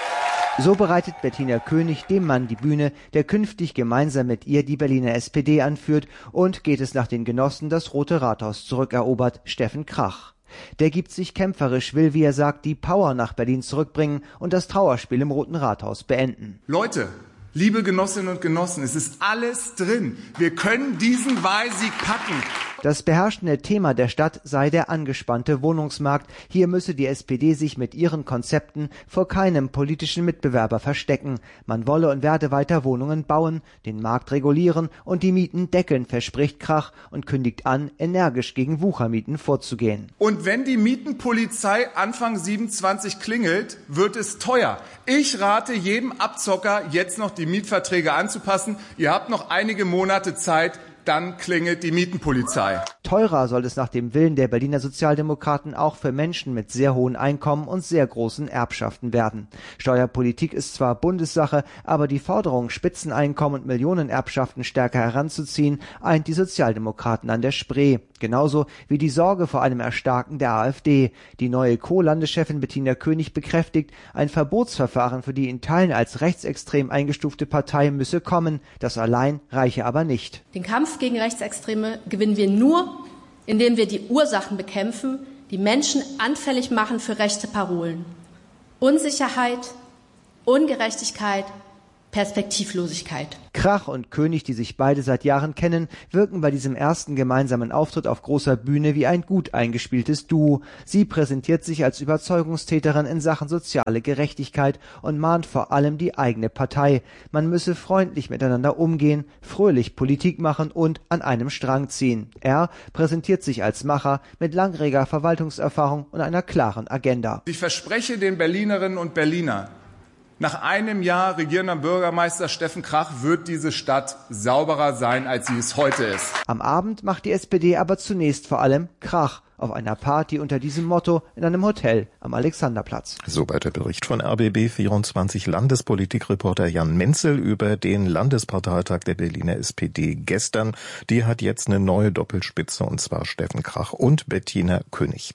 So bereitet Bettina König dem Mann die Bühne, der künftig gemeinsam mit ihr die Berliner S P D anführt, und geht es nach den Genossen das Rote Rathaus zurückerobert, Steffen Krach. Der gibt sich kämpferisch, will, wie er sagt, die Power nach Berlin zurückbringen und das Trauerspiel im Roten Rathaus beenden. Leute, liebe Genossinnen und Genossen, es ist alles drin. Wir können diesen Wahlsieg packen. Das beherrschende Thema der Stadt sei der angespannte Wohnungsmarkt. Hier müsse die S P D sich mit ihren Konzepten vor keinem politischen Mitbewerber verstecken. Man wolle und werde weiter Wohnungen bauen, den Markt regulieren und die Mieten deckeln, verspricht Krach und kündigt an, energisch gegen Wuchermieten vorzugehen. Und wenn die Mietenpolizei Anfang siebenundzwanzig klingelt, wird es teuer. Ich rate jedem Abzocker, jetzt noch die Mietverträge anzupassen. Ihr habt noch einige Monate Zeit. Dann klingelt die Mietenpolizei. Teurer soll es nach dem Willen der Berliner Sozialdemokraten auch für Menschen mit sehr hohen Einkommen und sehr großen Erbschaften werden. Steuerpolitik ist zwar Bundessache, aber die Forderung, Spitzeneinkommen und Millionenerbschaften stärker heranzuziehen, eint die Sozialdemokraten an der Spree. Genauso wie die Sorge vor einem Erstarken der AfD. Die neue Co-Landeschefin Bettina König bekräftigt, ein Verbotsverfahren für die in Teilen als rechtsextrem eingestufte Partei müsse kommen. Das allein reiche aber nicht. Den Kampf gegen Rechtsextreme gewinnen wir nur, indem wir die Ursachen bekämpfen, die Menschen anfällig machen für rechte Parolen. Unsicherheit, Ungerechtigkeit, Perspektivlosigkeit. Krach und König, die sich beide seit Jahren kennen, wirken bei diesem ersten gemeinsamen Auftritt auf großer Bühne wie ein gut eingespieltes Duo. Sie präsentiert sich als Überzeugungstäterin in Sachen soziale Gerechtigkeit und mahnt vor allem die eigene Partei. Man müsse freundlich miteinander umgehen, fröhlich Politik machen und an einem Strang ziehen. Er präsentiert sich als Macher mit langjähriger Verwaltungserfahrung und einer klaren Agenda. Ich verspreche den Berlinerinnen und Berlinern, nach einem Jahr regierender Bürgermeister Steffen Krach wird diese Stadt sauberer sein, als sie es heute ist. Am Abend macht die S P D aber zunächst vor allem Krach auf einer Party unter diesem Motto in einem Hotel am Alexanderplatz. Soweit der Bericht von R B B vierundzwanzig Landespolitikreporter Jan Menzel über den Landesparteitag der Berliner S P D gestern. Die hat jetzt eine neue Doppelspitze, und zwar Steffen Krach und Bettina König.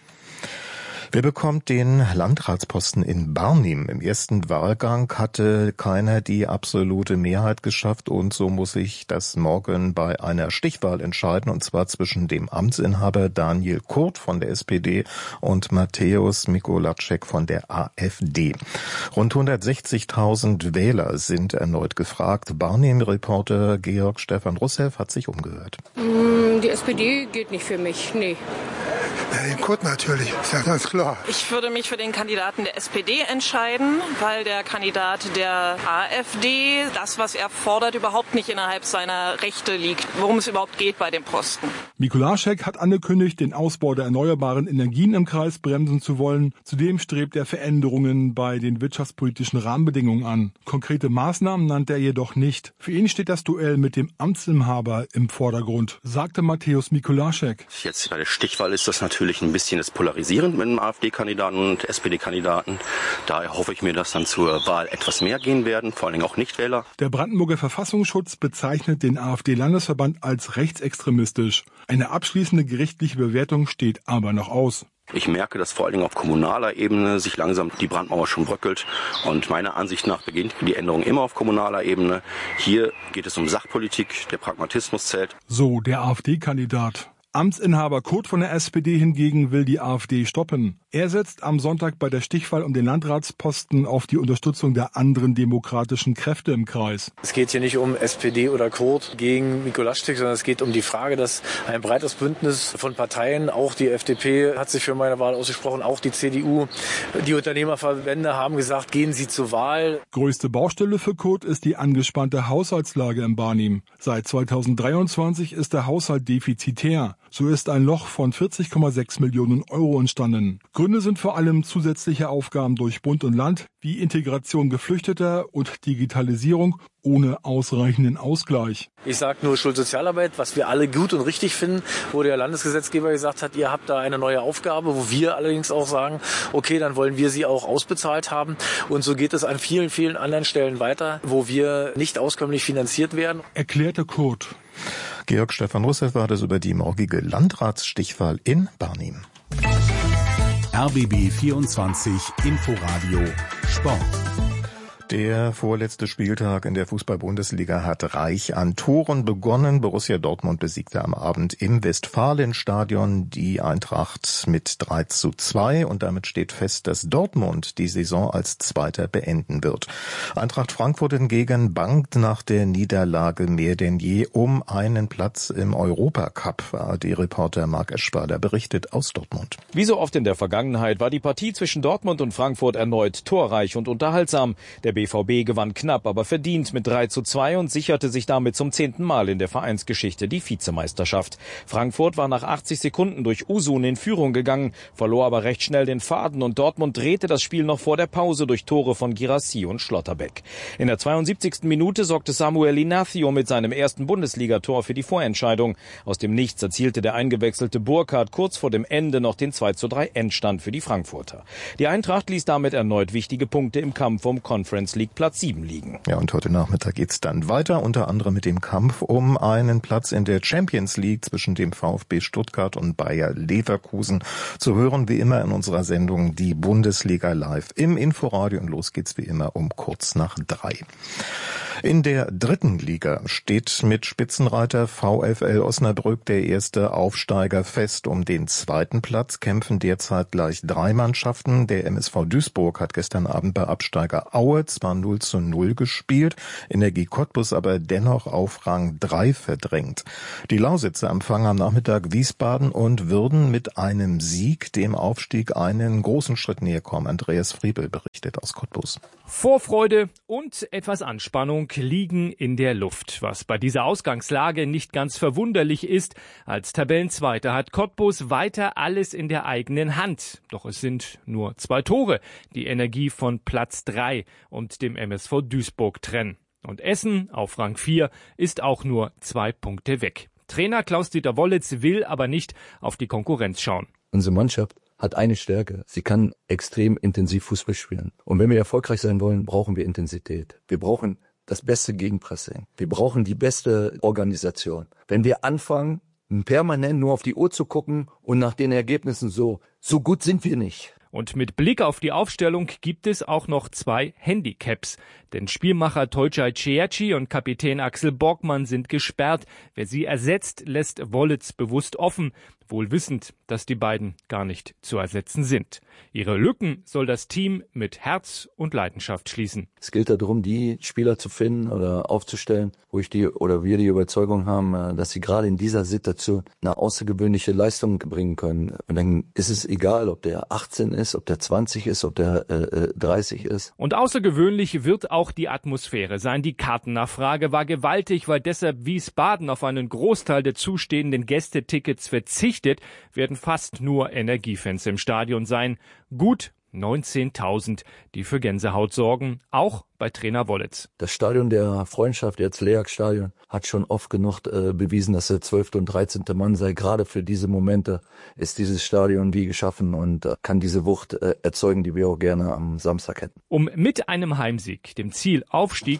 Wer bekommt den Landratsposten in Barnim? Im ersten Wahlgang hatte keiner die absolute Mehrheit geschafft, und so muss sich das morgen bei einer Stichwahl entscheiden, und zwar zwischen dem Amtsinhaber Daniel Kurt von der S P D und Mateusz Mikolajek von der AfD. Rund hundertsechzigtausend Wähler sind erneut gefragt. Barnim-Reporter Georg Stefan Russev hat sich umgehört. Die S P D geht nicht für mich, nee. Den Kurt natürlich, ist ja ganz klar. Ich würde mich für den Kandidaten der S P D entscheiden, weil der Kandidat der AfD, das, was er fordert, überhaupt nicht innerhalb seiner Rechte liegt, worum es überhaupt geht bei dem Posten. Mikolajek hat angekündigt, den Ausbau der erneuerbaren Energien im Kreis bremsen zu wollen. Zudem strebt er Veränderungen bei den wirtschaftspolitischen Rahmenbedingungen an. Konkrete Maßnahmen nannte er jedoch nicht. Für ihn steht das Duell mit dem Amtsinhaber im Vordergrund, sagte Mateusz Mikolajek. Jetzt bei der Stichwahl ist das natürlich ein bisschen das Polarisierend mit dem AfD-Kandidaten und S P D-Kandidaten. Daher hoffe ich mir, dass dann zur Wahl etwas mehr gehen werden, vor allen Dingen auch Nichtwähler. Der Brandenburger Verfassungsschutz bezeichnet den AfD-Landesverband als rechtsextremistisch. Eine abschließende gerichtliche Bewertung steht aber noch aus. Ich merke, dass vor allen Dingen auf kommunaler Ebene sich langsam die Brandmauer schon bröckelt. Und meiner Ansicht nach beginnt die Änderung immer auf kommunaler Ebene. Hier geht es um Sachpolitik, der Pragmatismus zählt. So, der AfD-Kandidat. Amtsinhaber Kurt von der S P D hingegen will die AfD stoppen. Er setzt am Sonntag bei der Stichwahl um den Landratsposten auf die Unterstützung der anderen demokratischen Kräfte im Kreis. Es geht hier nicht um S P D oder Kurt gegen Mikolastik, sondern es geht um die Frage, dass ein breites Bündnis von Parteien, auch die F D P hat sich für meine Wahl ausgesprochen, auch die C D U, die Unternehmerverbände haben gesagt, gehen Sie zur Wahl. Größte Baustelle für Kurt ist die angespannte Haushaltslage im Barnim. Seit zweitausenddreiundzwanzig ist der Haushalt defizitär. So ist ein Loch von vierzig Komma sechs Millionen Euro entstanden. Gründe sind vor allem zusätzliche Aufgaben durch Bund und Land, wie Integration Geflüchteter und Digitalisierung ohne ausreichenden Ausgleich. Ich sage nur Schulsozialarbeit, was wir alle gut und richtig finden, wo der Landesgesetzgeber gesagt hat, ihr habt da eine neue Aufgabe, wo wir allerdings auch sagen, okay, dann wollen wir sie auch ausbezahlt haben. Und so geht es an vielen, vielen anderen Stellen weiter, wo wir nicht auskömmlich finanziert werden. Erklärte Kurt. Georg Stefan Russev war das über die morgige Landratsstichwahl in Barnim. R B B vierundzwanzig Inforadio Sport. Der vorletzte Spieltag in der Fußball-Bundesliga hat reich an Toren begonnen. Borussia Dortmund besiegte am Abend im Westfalenstadion die Eintracht mit drei zu zwei und damit steht fest, dass Dortmund die Saison als Zweiter beenden wird. Eintracht Frankfurt hingegen bangt nach der Niederlage mehr denn je um einen Platz im Europacup. A R D-Reporter Marc Eschwader berichtet aus Dortmund. Wie so oft in der Vergangenheit war die Partie zwischen Dortmund und Frankfurt erneut torreich und unterhaltsam. Der B V B gewann knapp, aber verdient mit drei zu zwei und sicherte sich damit zum zehnten Mal in der Vereinsgeschichte die Vizemeisterschaft. Frankfurt war nach achtzig Sekunden durch Usun in Führung gegangen, verlor aber recht schnell den Faden und Dortmund drehte das Spiel noch vor der Pause durch Tore von Guirassy und Schlotterbeck. In der zweiundsiebzigsten Minute sorgte Samuel Inacio mit seinem ersten Bundesligator für die Vorentscheidung. Aus dem Nichts erzielte der eingewechselte Burkhardt kurz vor dem Ende noch den zwei zu drei Endstand für die Frankfurter. Die Eintracht ließ damit erneut wichtige Punkte im Kampf um Conference League Platz sieben liegen. Ja, und heute Nachmittag geht's dann weiter, unter anderem mit dem Kampf um einen Platz in der Champions League zwischen dem VfB Stuttgart und Bayer Leverkusen. Zu hören wie immer in unserer Sendung die Bundesliga live im Inforadio und los geht's wie immer um kurz nach drei. In der dritten Liga steht mit Spitzenreiter VfL Osnabrück der erste Aufsteiger fest. Um den zweiten Platz kämpfen derzeit gleich drei Mannschaften. Der M S V Duisburg hat gestern Abend bei Absteiger Aue zwar null zu null gespielt, Energie Cottbus aber dennoch auf Rang drei verdrängt. Die Lausitzer empfangen am Nachmittag Wiesbaden und würden mit einem Sieg dem Aufstieg einen großen Schritt näher kommen. Andreas Friebel berichtet aus Cottbus. Vorfreude und etwas Anspannung liegen in der Luft, was bei dieser Ausgangslage nicht ganz verwunderlich ist. Als Tabellenzweiter hat Cottbus weiter alles in der eigenen Hand. Doch es sind nur zwei Tore, die Energie von Platz drei und dem M S V Duisburg trennen. Und Essen auf Rang vier ist auch nur zwei Punkte weg. Trainer Klaus-Dieter Wollitz will aber nicht auf die Konkurrenz schauen. Unsere Mannschaft hat eine Stärke. Sie kann extrem intensiv Fußball spielen. Und wenn wir erfolgreich sein wollen, brauchen wir Intensität. Wir brauchen das beste Gegenpressing. Wir brauchen die beste Organisation. Wenn wir anfangen, permanent nur auf die Uhr zu gucken und nach den Ergebnissen so, so gut sind wir nicht. Und mit Blick auf die Aufstellung gibt es auch noch zwei Handicaps. Denn Spielmacher Tolcay Cerci und Kapitän Axel Borgmann sind gesperrt. Wer sie ersetzt, lässt Wollitz bewusst offen, wohl wissend, dass die beiden gar nicht zu ersetzen sind. Ihre Lücken soll das Team mit Herz und Leidenschaft schließen. Es gilt darum, die Spieler zu finden oder aufzustellen, wo ich die oder wir die Überzeugung haben, dass sie gerade in dieser Situation eine außergewöhnliche Leistung bringen können. Und dann ist es egal, ob der achtzehn ist, ob der zwanzig ist, ob der äh, dreißig ist. Und außergewöhnlich wird auch die Atmosphäre sein. Die Kartennachfrage war gewaltig, weil deshalb Wiesbaden auf einen Großteil der zustehenden Gästetickets verzichtet, werden fast nur Energiefans im Stadion sein. Gut neunzehntausend, die für Gänsehaut sorgen, auch bei Trainer Wollitz. Das Stadion der Freundschaft, jetzt Leak-Stadion, hat schon oft genug äh, bewiesen, dass der zwölfte und dreizehnte Mann sei. Gerade für diese Momente ist dieses Stadion wie geschaffen und äh, kann diese Wucht äh, erzeugen, die wir auch gerne am Samstag hätten. Um mit einem Heimsieg, dem Ziel Aufstieg,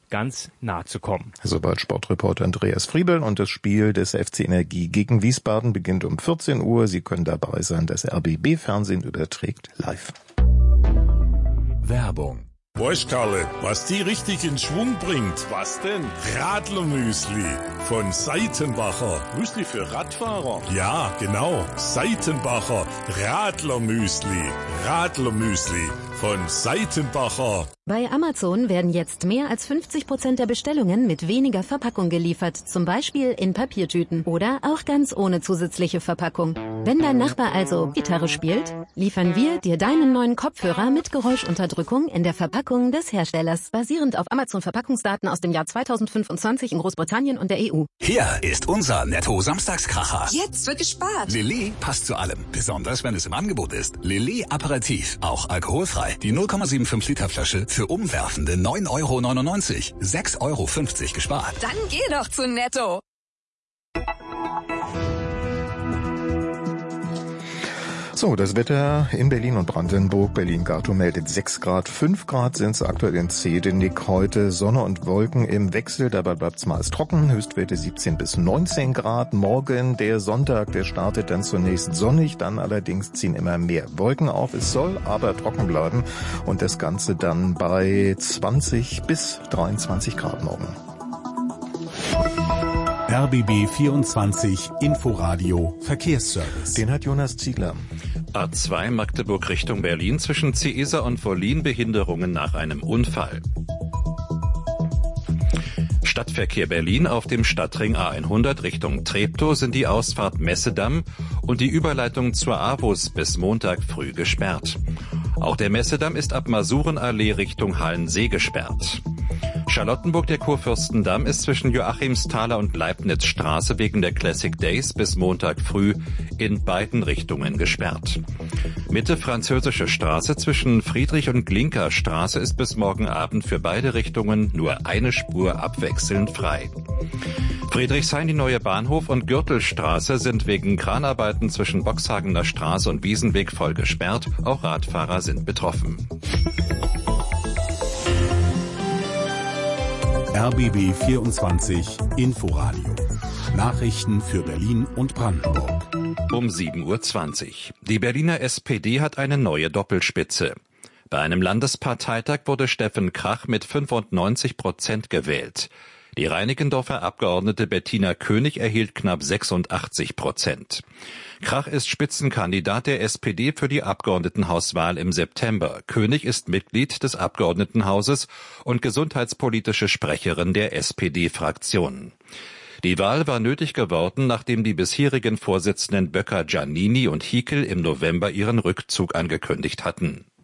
ganz nahe zu kommen. Sobald Sportreporter Andreas Friebel und das Spiel des F C Energie gegen Wiesbaden beginnt um vierzehn Uhr. Sie können dabei sein. Das R B B-Fernsehen überträgt live. Werbung. Weißt Karle, was die richtig in Schwung bringt? Was denn? Radlermüsli von Seitenbacher. Müsli für Radfahrer? Ja, genau. Seitenbacher Radlermüsli. Radlermüsli von Seitenbacher. Bei Amazon werden jetzt mehr als fünfzig Prozent der Bestellungen mit weniger Verpackung geliefert, zum Beispiel in Papiertüten oder auch ganz ohne zusätzliche Verpackung. Wenn dein Nachbar also Gitarre spielt, liefern wir dir deinen neuen Kopfhörer mit Geräuschunterdrückung in der Verpackung des Herstellers, basierend auf Amazon-Verpackungsdaten aus dem Jahr zweitausendfünfundzwanzig in Großbritannien und der E U. Hier ist unser Netto-Samstagskracher. Jetzt wird gespart. Lillet passt zu allem, besonders wenn es im Angebot ist. Lillet Aperitif, auch alkoholfrei. Die null Komma fünfundsiebzig Liter Flasche für umwerfende neun Euro neunundneunzig. sechs Euro fünfzig gespart. Dann geh doch zu Netto. So, das Wetter in Berlin und Brandenburg. Berlin-Gatow meldet sechs Grad, fünf Grad sind es aktuell in Zedenick. Heute Sonne und Wolken im Wechsel, dabei bleibt es meist trocken. Höchstwerte siebzehn bis neunzehn Grad. Morgen, der Sonntag, der startet dann zunächst sonnig, dann allerdings ziehen immer mehr Wolken auf. Es soll aber trocken bleiben und das Ganze dann bei zwanzig bis dreiundzwanzig Grad morgen. R B B vierundzwanzig Inforadio Verkehrsservice. Den hat Jonas Ziegler. A zwei Magdeburg Richtung Berlin zwischen Ciesa und Wollin Behinderungen nach einem Unfall. Stadtverkehr Berlin auf dem Stadtring A hundert Richtung Treptow sind die Ausfahrt Messedamm und die Überleitung zur AWUS bis Montag früh gesperrt. Auch der Messedamm ist ab Masurenallee Richtung Hallensee gesperrt. Charlottenburg, der Kurfürstendamm, ist zwischen Joachimsthaler und Leibnizstraße wegen der Classic Days bis Montag früh in beiden Richtungen gesperrt. Mitte Französische Straße zwischen Friedrich- und Glinka-Straße ist bis morgen Abend für beide Richtungen nur eine Spur abwechselnd frei. Friedrichshain, die neue Bahnhof und Gürtelstraße sind wegen Kranarbeiten zwischen Boxhagener Straße und Wiesenweg voll gesperrt. Auch Radfahrer sind betroffen. R B B vierundzwanzig Inforadio. Nachrichten für Berlin und Brandenburg. Um sieben Uhr zwanzig. Die Berliner S P D hat eine neue Doppelspitze. Bei einem Landesparteitag wurde Steffen Krach mit fünfundneunzig Prozent gewählt. Die Reinickendorfer Abgeordnete Bettina König erhielt knapp sechsundachtzig Prozent. Krach ist Spitzenkandidat der S P D für die Abgeordnetenhauswahl im September. König ist Mitglied des Abgeordnetenhauses und gesundheitspolitische Sprecherin der S P D-Fraktion. Die Wahl war nötig geworden, nachdem die bisherigen Vorsitzenden Böcker, Giannini und Hickel im November ihren Rückzug angekündigt hatten.